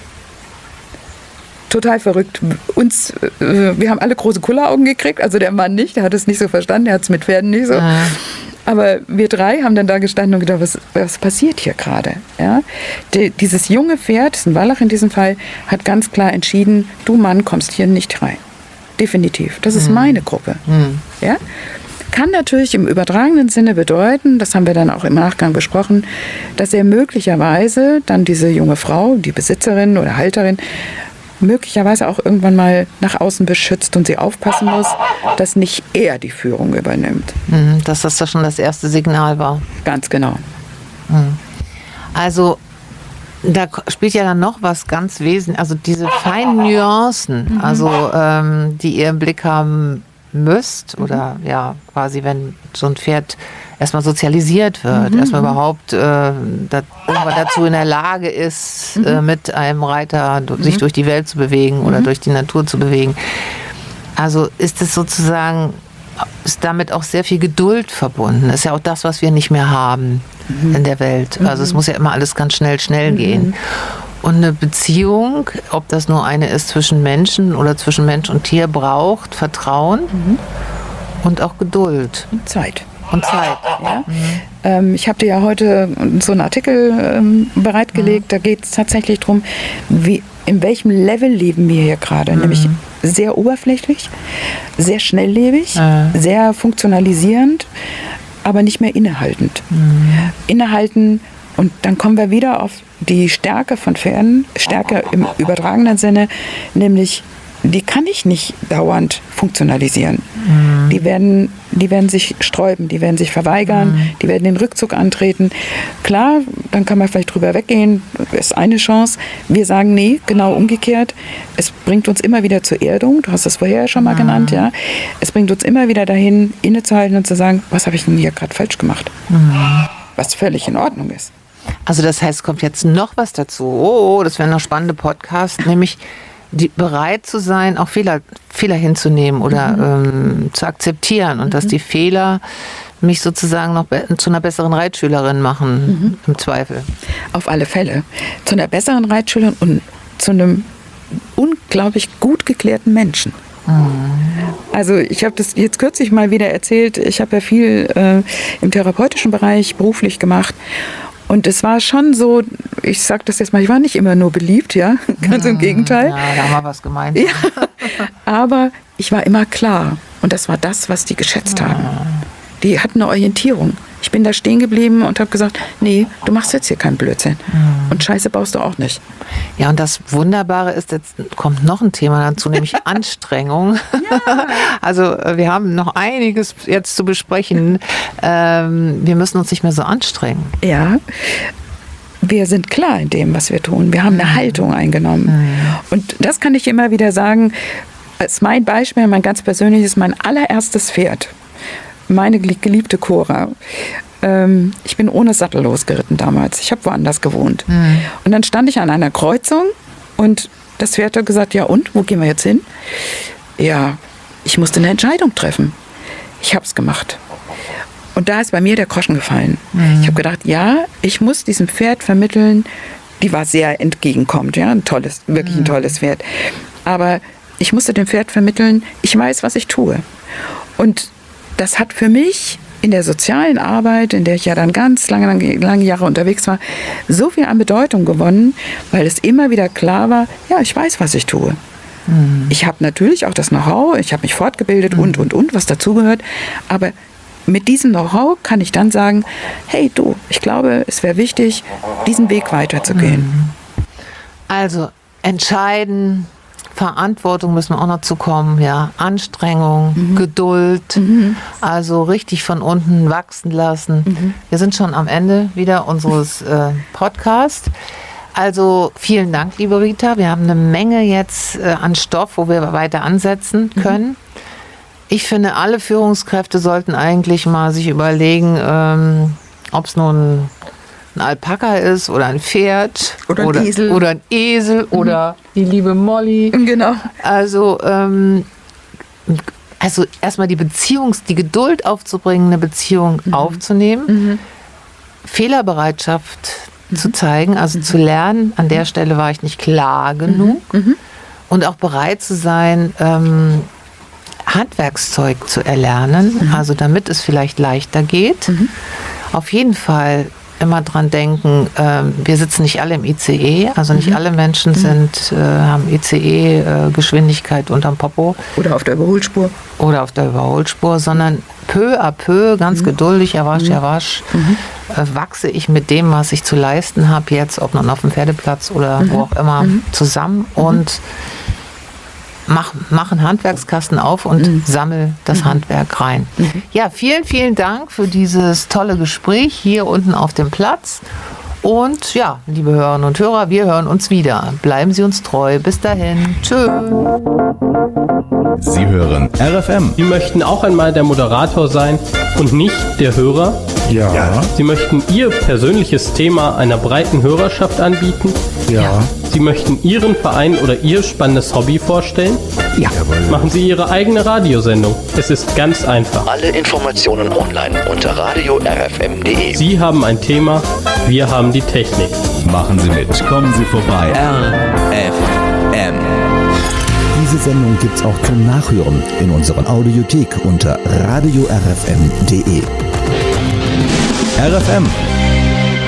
Speaker 2: Total verrückt. Wir haben alle große Kulleraugen gekriegt, also der Mann nicht, der hat es nicht so verstanden, der hat es mit Pferden nicht so. Ja. Aber wir drei haben dann da gestanden und gedacht, was passiert hier gerade? Ja? Dieses junge Pferd, das ist ein Wallach in diesem Fall, hat ganz klar entschieden, du Mann kommst hier nicht rein. Definitiv. Das ist meine Gruppe. Ja? Kann natürlich im übertragenen Sinne bedeuten, das haben wir dann auch im Nachgang besprochen, dass er möglicherweise dann diese junge Frau, die Besitzerin oder Halterin, möglicherweise auch irgendwann mal nach außen beschützt und sie aufpassen muss, dass nicht er die Führung übernimmt.
Speaker 1: Dass das da schon das erste Signal war.
Speaker 2: Ganz genau.
Speaker 1: Also da spielt ja dann noch was ganz wesentlich, also diese feinen Nuancen, also die ihr im Blick haben müsst oder ja quasi, wenn so ein Pferd erstmal sozialisiert wird, erstmal überhaupt irgendwann dazu in der Lage ist, mit einem Reiter sich durch die Welt zu bewegen oder durch die Natur zu bewegen. Also ist es sozusagen, ist damit auch sehr viel Geduld verbunden. Das ist ja auch das, was wir nicht mehr haben in der Welt. Also es muss ja immer alles ganz schnell gehen. Und eine Beziehung, ob das nur eine ist zwischen Menschen oder zwischen Mensch und Tier, braucht Vertrauen und auch Geduld.
Speaker 2: Und Zeit.
Speaker 1: Ja?
Speaker 2: Ich habe dir ja heute so einen Artikel bereitgelegt. Da geht es tatsächlich darum, in welchem Level leben wir hier gerade. Nämlich sehr oberflächlich, sehr schnelllebig, sehr funktionalisierend, aber nicht mehr innehaltend. Innehalten Und dann kommen wir wieder auf die Stärke von Pferden, Stärke im übertragenen Sinne, nämlich die kann ich nicht dauernd funktionalisieren. Mhm. Die werden sich sträuben, die werden sich verweigern, die werden den Rückzug antreten. Klar, dann kann man vielleicht drüber weggehen, ist eine Chance. Wir sagen, nee, genau umgekehrt. Es bringt uns immer wieder zur Erdung, du hast das vorher schon mal genannt, ja. Es bringt uns immer wieder dahin, innezuhalten und zu sagen, was habe ich denn hier gerade falsch gemacht? Was völlig in Ordnung ist.
Speaker 1: Also das heißt, kommt jetzt noch was dazu. Oh, das wäre noch spannende Podcast, nämlich bereit zu sein, auch Fehler hinzunehmen oder zu akzeptieren und dass die Fehler mich sozusagen noch zu einer besseren Reitschülerin machen, im Zweifel.
Speaker 2: Auf alle Fälle. Zu einer besseren Reitschülerin und zu einem unglaublich gut geklärten Menschen. Also ich habe das jetzt kürzlich mal wieder erzählt, ich habe ja viel im therapeutischen Bereich beruflich gemacht. Und es war schon so, ich sage das jetzt mal, ich war nicht immer nur beliebt, ja, ganz im Gegenteil.
Speaker 1: Ja, da haben wir was gemeint.
Speaker 2: Ja, aber ich war immer klar und das war das, was die geschätzt haben. Die hatten eine Orientierung. Ich bin da stehen geblieben und habe gesagt, nee, du machst jetzt hier keinen Blödsinn. Und Scheiße baust du auch nicht.
Speaker 1: Ja, und das Wunderbare ist, jetzt kommt noch ein Thema dazu, nämlich Anstrengung. Ja. Also wir haben noch einiges jetzt zu besprechen. Wir müssen uns nicht mehr so anstrengen.
Speaker 2: Ja, wir sind klar in dem, was wir tun. Wir haben eine Haltung eingenommen. Und das kann ich immer wieder sagen, als mein Beispiel, mein ganz persönliches, mein allererstes Pferd. Meine geliebte Cora. Ich bin ohne Sattel losgeritten damals. Ich habe woanders gewohnt. Und dann stand ich an einer Kreuzung und das Pferd hat gesagt, ja und, wo gehen wir jetzt hin? Ja, ich musste eine Entscheidung treffen. Ich habe es gemacht. Und da ist bei mir der Groschen gefallen. Ich habe gedacht, ja, ich muss diesem Pferd vermitteln, die war sehr entgegenkommend, ja, wirklich ein tolles Pferd. Aber ich musste dem Pferd vermitteln, ich weiß, was ich tue. Und das hat für mich in der sozialen Arbeit, in der ich ja dann ganz lange Jahre unterwegs war, so viel an Bedeutung gewonnen, weil es immer wieder klar war, ja, ich weiß, was ich tue. Ich habe natürlich auch das Know-how, ich habe mich fortgebildet und, was dazugehört, aber mit diesem Know-how kann ich dann sagen, hey du, ich glaube, es wäre wichtig, diesen Weg weiterzugehen.
Speaker 1: Also entscheiden, Verantwortung müssen wir auch noch zukommen, ja, Anstrengung, Geduld, also richtig von unten wachsen lassen. Wir sind schon am Ende wieder unseres Podcasts. Also vielen Dank, liebe Rita. Wir haben eine Menge jetzt an Stoff, wo wir weiter ansetzen können. Ich finde, alle Führungskräfte sollten eigentlich mal sich überlegen, ob es nun ein Alpaka ist oder ein Pferd
Speaker 2: oder ein
Speaker 1: Esel oder die liebe Molly.
Speaker 2: Genau.
Speaker 1: Also erstmal die Geduld aufzubringen, eine Beziehung aufzunehmen, Fehlerbereitschaft zu zeigen, also zu lernen, an der Stelle war ich nicht klar genug und auch bereit zu sein, Handwerkszeug zu erlernen, also damit es vielleicht leichter geht. Auf jeden Fall immer dran denken, wir sitzen nicht alle im ICE, also nicht alle Menschen haben ICE-Geschwindigkeit unterm Popo.
Speaker 2: Oder auf der Überholspur.
Speaker 1: Sondern peu à peu, ganz geduldig, erwasch, wachse ich mit dem, was ich zu leisten habe, jetzt, ob nun auf dem Pferdeplatz oder wo auch immer, zusammen und mach einen Handwerkskasten auf und sammel das Handwerk rein. Ja, vielen, vielen Dank für dieses tolle Gespräch hier unten auf dem Platz. Und ja, liebe Hörerinnen und Hörer, wir hören uns wieder. Bleiben Sie uns treu. Bis dahin. Tschö.
Speaker 3: Sie hören RFM.
Speaker 4: Sie möchten auch einmal der Moderator sein und nicht der Hörer?
Speaker 5: Ja.
Speaker 4: Sie möchten Ihr persönliches Thema einer breiten Hörerschaft anbieten?
Speaker 5: Ja.
Speaker 4: Sie möchten Ihren Verein oder Ihr spannendes Hobby vorstellen?
Speaker 2: Ja.
Speaker 4: Machen Sie Ihre eigene Radiosendung. Es ist ganz einfach.
Speaker 3: Alle Informationen online unter radio-rfm.de.
Speaker 4: Sie haben ein Thema, wir haben die Technik.
Speaker 3: Machen Sie mit. Kommen Sie vorbei. RFM. Diese Sendung gibt's auch zum Nachhören in unserer Audiothek unter radio-rfm.de. RFM.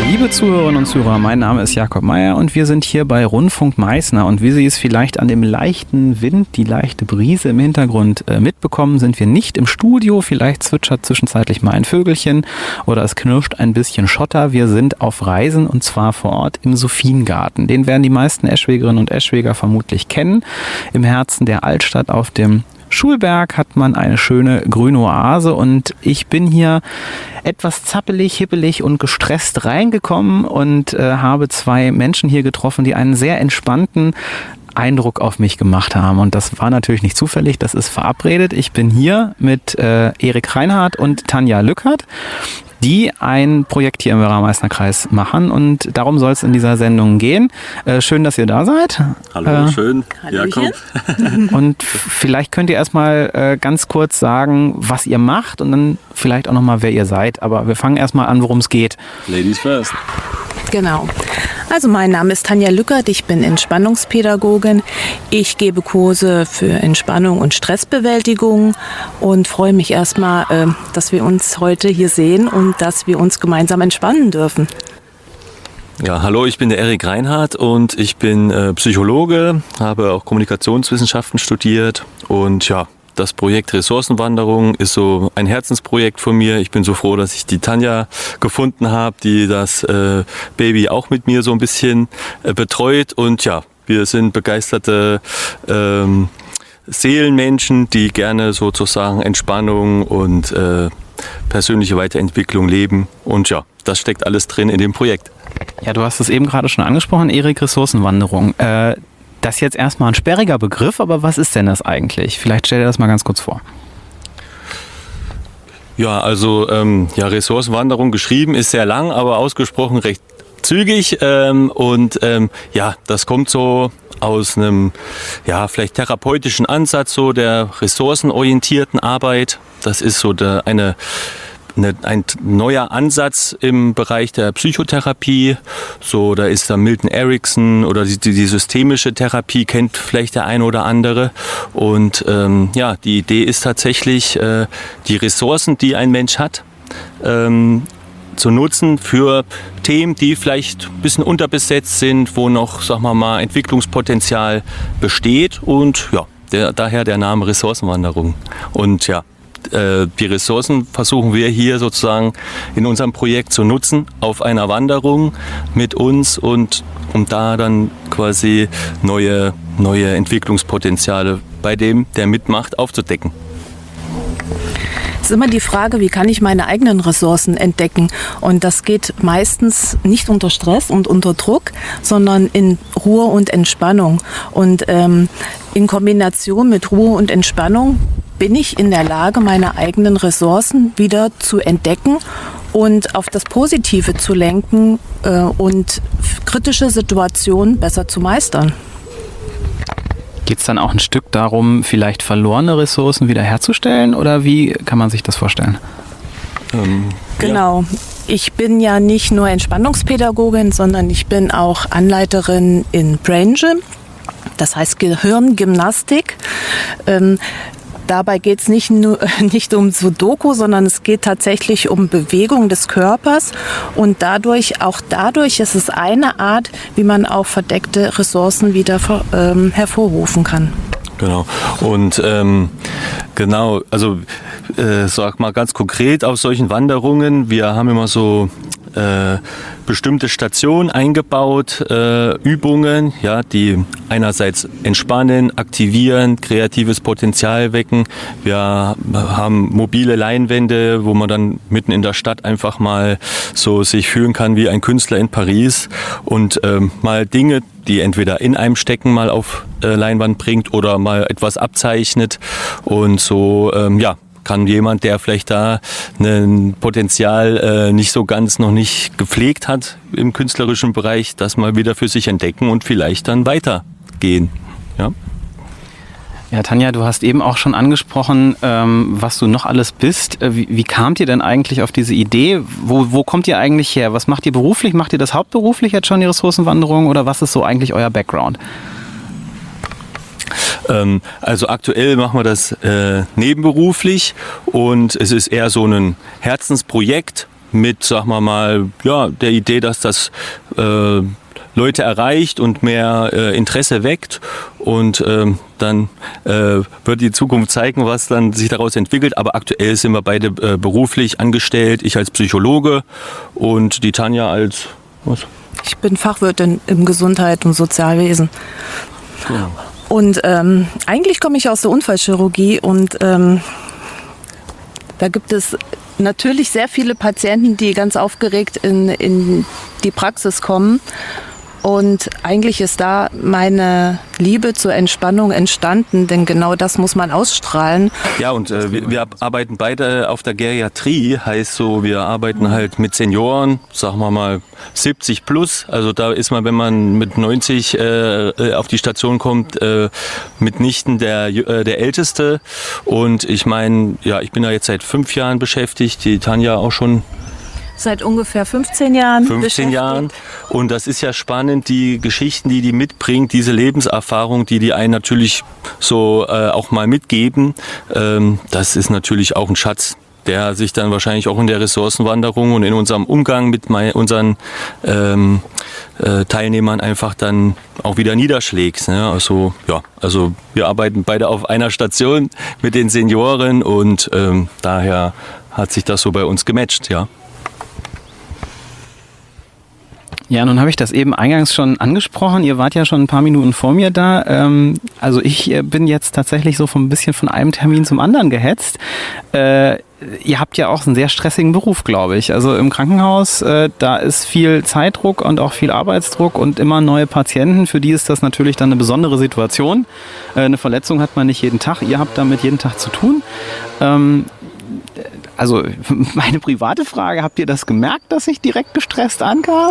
Speaker 5: Liebe Zuhörerinnen und Zuhörer, mein Name ist Jakob Meyer und wir sind hier bei Rundfunk Meißner. Und wie Sie es vielleicht an dem leichten Wind, die leichte Brise im Hintergrund mitbekommen, sind wir nicht im Studio. Vielleicht zwitschert zwischenzeitlich mal ein Vögelchen oder es knirscht ein bisschen Schotter. Wir sind auf Reisen und zwar vor Ort im Sophiengarten. Den werden die meisten Eschwegerinnen und Eschweger vermutlich kennen. Im Herzen der Altstadt auf dem Schulberg hat man eine schöne grüne Oase und ich bin hier etwas zappelig, hippelig und gestresst reingekommen und habe zwei Menschen hier getroffen, die einen sehr entspannten Eindruck auf mich gemacht haben. Und das war natürlich nicht zufällig, das ist verabredet. Ich bin hier mit Erik Reinhardt und Tanja Lückert, die ein Projekt hier im Werra-Meißner-Kreis machen und darum soll es in dieser Sendung gehen. Schön, dass ihr da seid.
Speaker 6: Hallo, schön, Jakob.
Speaker 5: Und vielleicht könnt ihr erstmal ganz kurz sagen, was ihr macht und dann vielleicht auch nochmal, wer ihr seid. Aber wir fangen erstmal an, worum es geht.
Speaker 6: Ladies first.
Speaker 7: Genau. Also mein Name ist Tanja Lückert, ich bin Entspannungspädagogin. Ich gebe Kurse für Entspannung und Stressbewältigung und freue mich erstmal, dass wir uns heute hier sehen und dass wir uns gemeinsam entspannen dürfen.
Speaker 6: Ja, hallo, ich bin der Erik Reinhardt und ich bin Psychologe, habe auch Kommunikationswissenschaften studiert und ja, das Projekt Ressourcenwanderung ist so ein Herzensprojekt von mir. Ich bin so froh, dass ich die Tanja gefunden habe, die das Baby auch mit mir so ein bisschen betreut. Und ja, wir sind begeisterte Seelenmenschen, die gerne sozusagen Entspannung und persönliche Weiterentwicklung leben. Und ja, das steckt alles drin in dem Projekt.
Speaker 5: Ja, du hast es eben gerade schon angesprochen, Erik, Ressourcenwanderung. Das ist jetzt erstmal ein sperriger Begriff, aber was ist denn das eigentlich? Vielleicht stell dir das mal ganz kurz vor.
Speaker 6: Ja, also Ressourcenwanderung geschrieben ist sehr lang, aber ausgesprochen recht zügig. Ja, das kommt so aus einem vielleicht therapeutischen Ansatz so der ressourcenorientierten Arbeit. Das ist so ein neuer Ansatz im Bereich der Psychotherapie. So, da ist da Milton Erickson oder die systemische Therapie kennt vielleicht der eine oder andere. Und die Idee ist tatsächlich, die Ressourcen, die ein Mensch hat, zu nutzen für Themen, die vielleicht ein bisschen unterbesetzt sind, wo noch, sagen wir mal, Entwicklungspotenzial besteht. Und ja, daher der Name Ressourcenwanderung. Und ja, die Ressourcen versuchen wir hier sozusagen in unserem Projekt zu nutzen auf einer Wanderung mit uns und um da dann quasi neue Entwicklungspotenziale bei dem, der mitmacht, aufzudecken.
Speaker 7: Es ist immer die Frage, wie kann ich meine eigenen Ressourcen entdecken? Und das geht meistens nicht unter Stress und unter Druck, sondern in Ruhe und Entspannung. Und in Kombination mit Ruhe und Entspannung bin ich in der Lage, meine eigenen Ressourcen wieder zu entdecken und auf das Positive zu lenken und kritische Situationen besser zu meistern.
Speaker 5: Geht es dann auch ein Stück darum, vielleicht verlorene Ressourcen wiederherzustellen oder wie kann man sich das vorstellen?
Speaker 7: Genau. Ich bin ja nicht nur Entspannungspädagogin, sondern ich bin auch Anleiterin in Brain Gym. Das heißt Gehirngymnastik. Dabei geht es nicht um Sudoku, sondern es geht tatsächlich um Bewegung des Körpers und dadurch ist es eine Art, wie man auch verdeckte Ressourcen wieder hervorrufen kann.
Speaker 6: Genau. Und also sag mal ganz konkret auf solchen Wanderungen, wir haben immer so bestimmte Stationen eingebaut, Übungen, ja, die einerseits entspannen, aktivieren, kreatives Potenzial wecken. Wir haben mobile Leinwände, wo man dann mitten in der Stadt einfach mal so sich fühlen kann wie ein Künstler in Paris und mal Dinge, die entweder in einem stecken, mal auf Leinwand bringt oder mal etwas abzeichnet und so, kann jemand, der vielleicht da ein Potenzial nicht so ganz noch nicht gepflegt hat im künstlerischen Bereich, das mal wieder für sich entdecken und vielleicht dann weitergehen. Ja.
Speaker 5: Ja, Tanja, du hast eben auch schon angesprochen, was du noch alles bist. Wie kamt ihr denn eigentlich auf diese Idee? Wo kommt ihr eigentlich her? Was macht ihr beruflich? Macht ihr das hauptberuflich jetzt schon, die Ressourcenwanderung? Oder was ist so eigentlich euer Background?
Speaker 6: Also aktuell machen wir das nebenberuflich und es ist eher so ein Herzensprojekt, mit, sagen wir mal, ja, der Idee, dass das Leute erreicht und mehr Interesse weckt. Und dann wird die Zukunft zeigen, was dann sich daraus entwickelt. Aber aktuell sind wir beide beruflich angestellt. Ich als Psychologe und die Tanja als was?
Speaker 7: Ich bin Fachwirtin im Gesundheit- und Sozialwesen.
Speaker 6: Ja.
Speaker 7: Und eigentlich komme ich aus der Unfallchirurgie und da gibt es natürlich sehr viele Patienten, die ganz aufgeregt in die Praxis kommen. Und eigentlich ist da meine Liebe zur Entspannung entstanden, denn genau das muss man ausstrahlen.
Speaker 6: Ja, und wir arbeiten beide auf der Geriatrie, heißt so, wir arbeiten halt mit Senioren, sagen wir mal 70 plus. Also da ist man, wenn man mit 90 auf die Station kommt, mitnichten der Älteste. Und ich meine, ja, ich bin da jetzt seit 5 Jahren beschäftigt, die Tanja auch schon.
Speaker 7: Seit ungefähr 15 Jahren.
Speaker 6: 15 Jahren. Und das ist ja spannend, die Geschichten, die mitbringt, diese Lebenserfahrung, die einen natürlich so auch mal mitgeben. Das ist natürlich auch ein Schatz, der sich dann wahrscheinlich auch in der Ressourcenwanderung und in unserem Umgang mit unseren Teilnehmern einfach dann auch wieder niederschlägt. Ne? Also, ja, also wir arbeiten beide auf einer Station mit den Senioren und daher hat sich das so bei uns gematcht, ja.
Speaker 5: Ja, nun habe ich das eben eingangs schon angesprochen. Ihr wart ja schon ein paar Minuten vor mir da. Also ich bin jetzt tatsächlich so ein bisschen von einem Termin zum anderen gehetzt. Ihr habt ja auch einen sehr stressigen Beruf, glaube ich. Also im Krankenhaus, da ist viel Zeitdruck und auch viel Arbeitsdruck und immer neue Patienten. Für die ist das natürlich dann eine besondere Situation. Eine Verletzung hat man nicht jeden Tag. Ihr habt damit jeden Tag zu tun. Also meine private Frage, habt ihr das gemerkt, dass ich direkt gestresst ankam?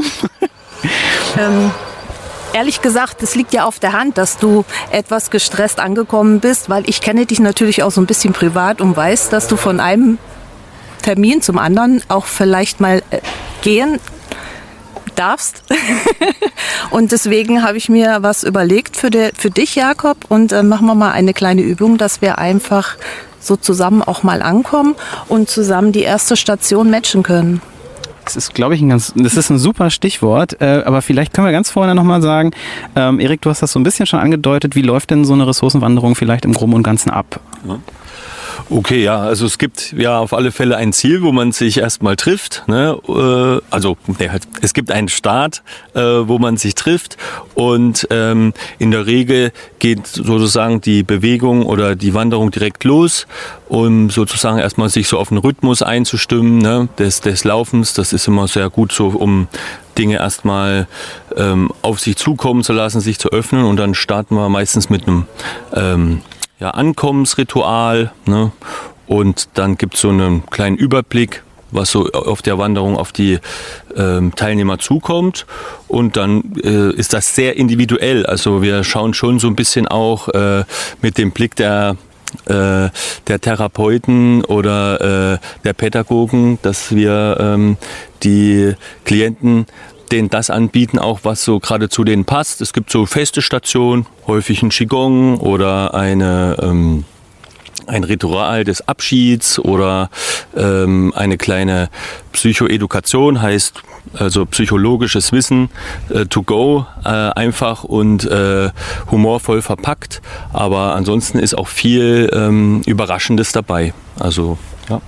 Speaker 7: Ehrlich gesagt, es liegt ja auf der Hand, dass du etwas gestresst angekommen bist, weil ich kenne dich natürlich auch so ein bisschen privat und weiß, dass du von einem Termin zum anderen auch vielleicht mal gehen darfst. Und deswegen habe ich mir was überlegt für dich, Jakob, und machen wir mal eine kleine Übung, dass wir einfach so zusammen auch mal ankommen und zusammen die erste Station matchen können.
Speaker 5: Das ist, glaube ich, das ist ein super Stichwort, aber vielleicht können wir ganz vorne nochmal sagen, Erik, du hast das so ein bisschen schon angedeutet, wie läuft denn so eine Ressourcenwanderung vielleicht im Groben und Ganzen ab?
Speaker 6: Ja. Okay, ja, also es gibt ja auf alle Fälle ein Ziel, wo man sich erstmal trifft. Ne? Es gibt einen Start, wo man sich trifft und in der Regel geht sozusagen die Bewegung oder die Wanderung direkt los, um sozusagen erstmal sich so auf den Rhythmus einzustimmen, ne? des Laufens. Das ist immer sehr gut so, um Dinge erstmal auf sich zukommen zu lassen, sich zu öffnen, und dann starten wir meistens mit einem Ankommensritual, ne? Und dann gibt es so einen kleinen Überblick, was so auf der Wanderung auf die Teilnehmer zukommt, und dann ist das sehr individuell. Also wir schauen schon so ein bisschen auch mit dem Blick der Therapeuten oder der Pädagogen, dass wir die Klienten denen das anbieten, auch was so gerade zu denen passt. Es gibt so feste Stationen, häufig ein Qigong oder ein Ritual des Abschieds oder eine kleine Psychoedukation, heißt also psychologisches Wissen to go, einfach und humorvoll verpackt. Aber ansonsten ist auch viel Überraschendes dabei. Also ja.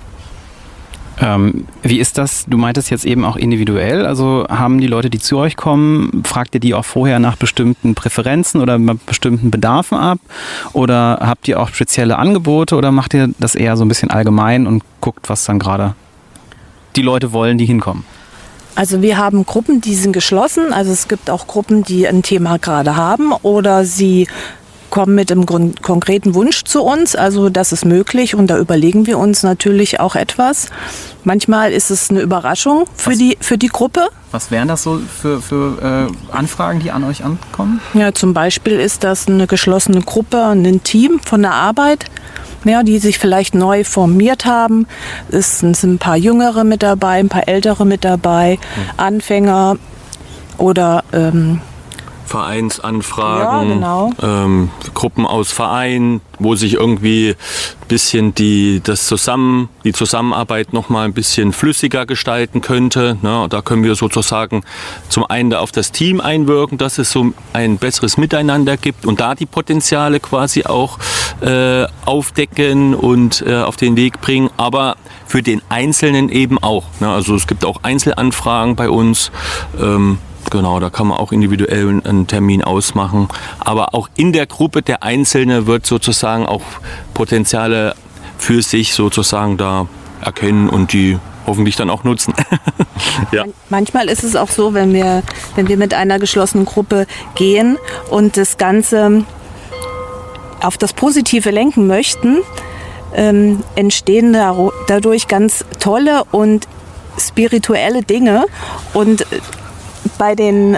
Speaker 5: Wie ist das? Du meintest jetzt eben auch individuell. Also haben die Leute, die zu euch kommen, fragt ihr die auch vorher nach bestimmten Präferenzen oder bestimmten Bedarfen ab? Oder habt ihr auch spezielle Angebote oder macht ihr das eher so ein bisschen allgemein und guckt, was dann gerade die Leute wollen, die hinkommen?
Speaker 7: Also wir haben Gruppen, die sind geschlossen. Also es gibt auch Gruppen, die ein Thema gerade haben oder sie kommen mit einem konkreten Wunsch zu uns. Also das ist möglich und da überlegen wir uns natürlich auch etwas. Manchmal ist es eine Überraschung für die Gruppe.
Speaker 5: Was wären das so für Anfragen, die an euch ankommen?
Speaker 7: Ja, zum Beispiel ist das eine geschlossene Gruppe, ein Team von der Arbeit, ja, die sich vielleicht neu formiert haben. Es sind ein paar Jüngere mit dabei, ein paar Ältere mit dabei, Anfänger oder
Speaker 6: Vereinsanfragen,
Speaker 7: Ja, genau.
Speaker 6: Gruppen aus Vereinen, wo sich irgendwie ein bisschen die Zusammenarbeit noch mal ein bisschen flüssiger gestalten könnte. Ne? Da können wir sozusagen zum einen auf das Team einwirken, dass es so ein besseres Miteinander gibt und da die Potenziale quasi auch aufdecken und auf den Weg bringen, aber für den Einzelnen eben auch. Ne? Also es gibt auch Einzelanfragen bei uns. Genau, da kann man auch individuell einen Termin ausmachen. Aber auch in der Gruppe der Einzelne wird sozusagen auch Potenziale für sich sozusagen da erkennen und die hoffentlich dann auch nutzen. Ja.
Speaker 7: Manchmal ist es auch so, wenn wir mit einer geschlossenen Gruppe gehen und das Ganze auf das Positive lenken möchten, entstehen dadurch ganz tolle und spirituelle Dinge. Und bei den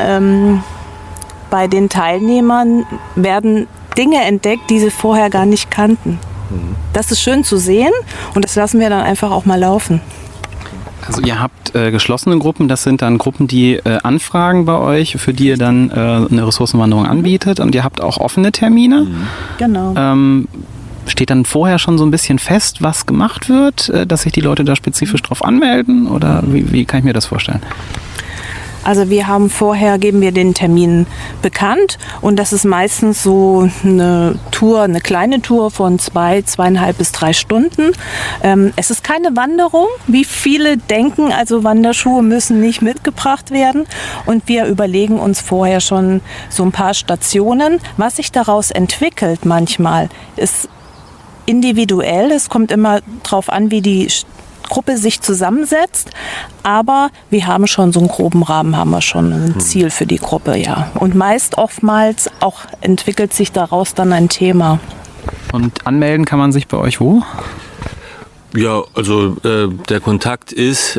Speaker 7: Teilnehmern werden Dinge entdeckt, die sie vorher gar nicht kannten. Das ist schön zu sehen und das lassen wir dann einfach auch mal laufen.
Speaker 5: Also ihr habt geschlossene Gruppen, das sind dann Gruppen, die anfragen bei euch, für die ihr dann eine Ressourcenwanderung anbietet, und ihr habt auch offene Termine.
Speaker 7: Genau.
Speaker 5: Steht dann vorher schon so ein bisschen fest, was gemacht wird, dass sich die Leute da spezifisch drauf anmelden, oder wie kann ich mir das vorstellen?
Speaker 7: Also geben wir den Termin bekannt, und das ist meistens so eine kleine Tour von 2,5 bis 3 Stunden. Es ist keine Wanderung, wie viele denken, also Wanderschuhe müssen nicht mitgebracht werden, und wir überlegen uns vorher schon so ein paar Stationen. Was sich daraus entwickelt manchmal, ist individuell. Es kommt immer drauf an, wie die Gruppe sich zusammensetzt, aber wir haben schon so einen groben Rahmen, haben wir schon ein Ziel für die Gruppe, ja. Und oftmals auch entwickelt sich daraus dann ein Thema.
Speaker 5: Und anmelden kann man sich bei euch wo?
Speaker 6: Ja, also der Kontakt ist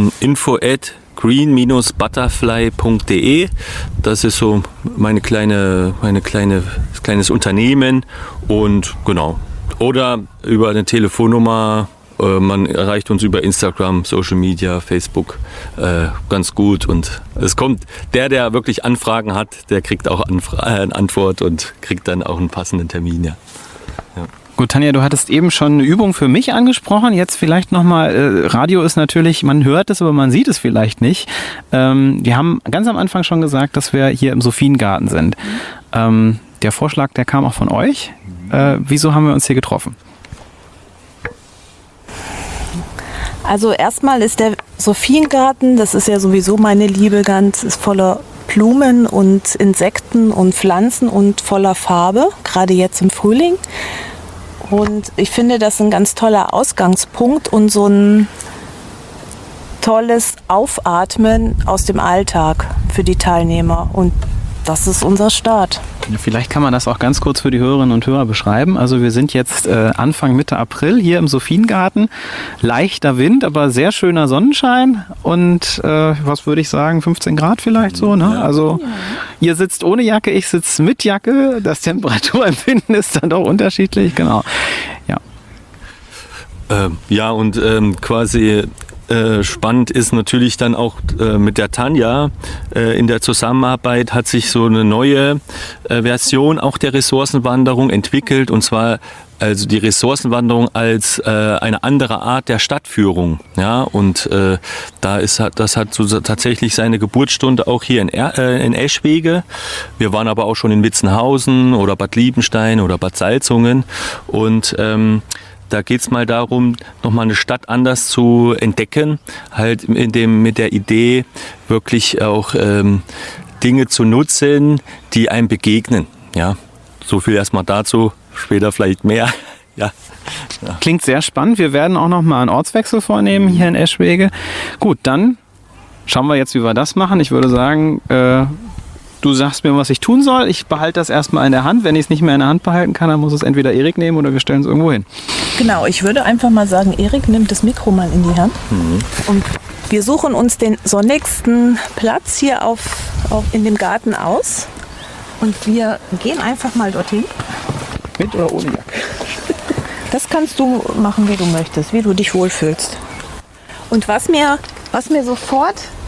Speaker 6: info@green-butterfly.de. Das ist so mein kleines Unternehmen, und genau. Oder über eine Telefonnummer. Man erreicht uns über Instagram, Social Media, Facebook ganz gut, und es kommt, der wirklich Anfragen hat, der kriegt auch eine Antwort und kriegt dann auch einen passenden Termin. Ja. Ja.
Speaker 5: Gut, Tanja, du hattest eben schon eine Übung für mich angesprochen. Jetzt vielleicht nochmal, Radio ist natürlich, man hört es, aber man sieht es vielleicht nicht. Wir haben ganz am Anfang schon gesagt, dass wir hier im Sophiengarten sind. Der Vorschlag, der kam auch von euch. Wieso haben wir uns hier getroffen?
Speaker 7: Also erstmal ist der Sophiengarten, das ist ja sowieso meine Liebe, ist voller Blumen und Insekten und Pflanzen und voller Farbe, gerade jetzt im Frühling. Und ich finde, das ist ein ganz toller Ausgangspunkt und so ein tolles Aufatmen aus dem Alltag für die Teilnehmer. Und das ist unser Start.
Speaker 5: Vielleicht kann man das auch ganz kurz für die Hörerinnen und Hörer beschreiben. Also wir sind jetzt Anfang Mitte April hier im Sophiengarten. Leichter Wind, aber sehr schöner Sonnenschein und was würde ich sagen, 15 Grad vielleicht so. Ne? Ja. Also ihr sitzt ohne Jacke, ich sitze mit Jacke. Das Temperaturempfinden ist dann doch unterschiedlich. Genau.
Speaker 6: Ja. Und quasi spannend ist natürlich dann auch mit der Tanja in der Zusammenarbeit hat sich so eine neue Version auch der Ressourcenwanderung entwickelt, und zwar also die Ressourcenwanderung als eine andere Art der Stadtführung. Ja, und das hat so tatsächlich seine Geburtsstunde auch hier in Eschwege. Wir waren aber auch schon in Witzenhausen oder Bad Liebenstein oder Bad Salzungen, und da geht es mal darum, nochmal eine Stadt anders zu entdecken, halt mit der Idee, wirklich auch Dinge zu nutzen, die einem begegnen. Ja, so viel erstmal dazu, später vielleicht mehr. Ja.
Speaker 5: Klingt sehr spannend. Wir werden auch nochmal einen Ortswechsel vornehmen hier in Eschwege. Gut, dann schauen wir jetzt, wie wir das machen. Ich würde sagen, du sagst mir, was ich tun soll. Ich behalte das erstmal in der Hand. Wenn ich es nicht mehr in der Hand behalten kann, dann muss es entweder Erik nehmen oder wir stellen es irgendwo hin.
Speaker 7: Genau, ich würde einfach mal sagen, Erik nimmt das Mikro mal in die Hand. Und wir suchen uns den sonnigsten Platz hier in dem Garten aus. Und wir gehen einfach mal dorthin.
Speaker 5: Mit oder ohne Jacke?
Speaker 7: Das kannst du machen, wie du möchtest, wie du dich wohlfühlst. Und was mir sofort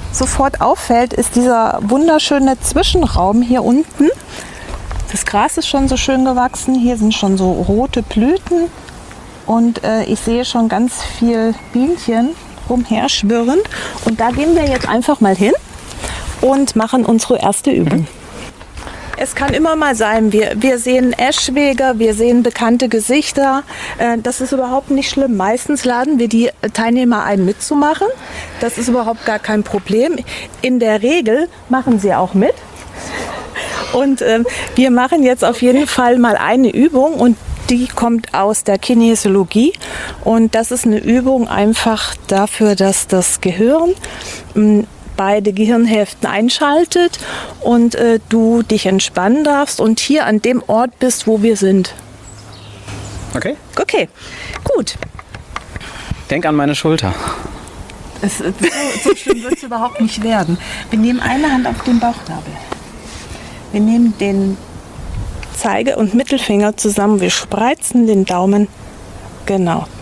Speaker 7: sofort auffällt, ist dieser wunderschöne Zwischenraum hier unten. Das Gras ist schon so schön gewachsen. Hier sind schon so rote Blüten. Und ich sehe schon ganz viel Bienchen rumherschwirren. Und da gehen wir jetzt einfach mal hin und machen unsere erste Übung. Es kann immer mal sein, wir sehen Eschweger, wir sehen bekannte Gesichter. Das ist überhaupt nicht schlimm. Meistens laden wir die Teilnehmer ein, mitzumachen. Das ist überhaupt gar kein Problem. In der Regel machen sie auch mit. Und wir machen jetzt auf jeden Fall mal eine Übung und die kommt aus der Kinesiologie. Und das ist eine Übung einfach dafür, dass das Gehirn beide Gehirnhälften einschaltet und du dich entspannen darfst und hier an dem Ort bist, wo wir sind.
Speaker 5: Okay.
Speaker 7: Okay, gut.
Speaker 5: Denk an meine Schulter.
Speaker 7: So schlimm wird es überhaupt nicht werden. Wir nehmen eine Hand auf den Bauchnabel. Wir nehmen den Zeige- und Mittelfinger zusammen. Wir spreizen den Daumen. Genau.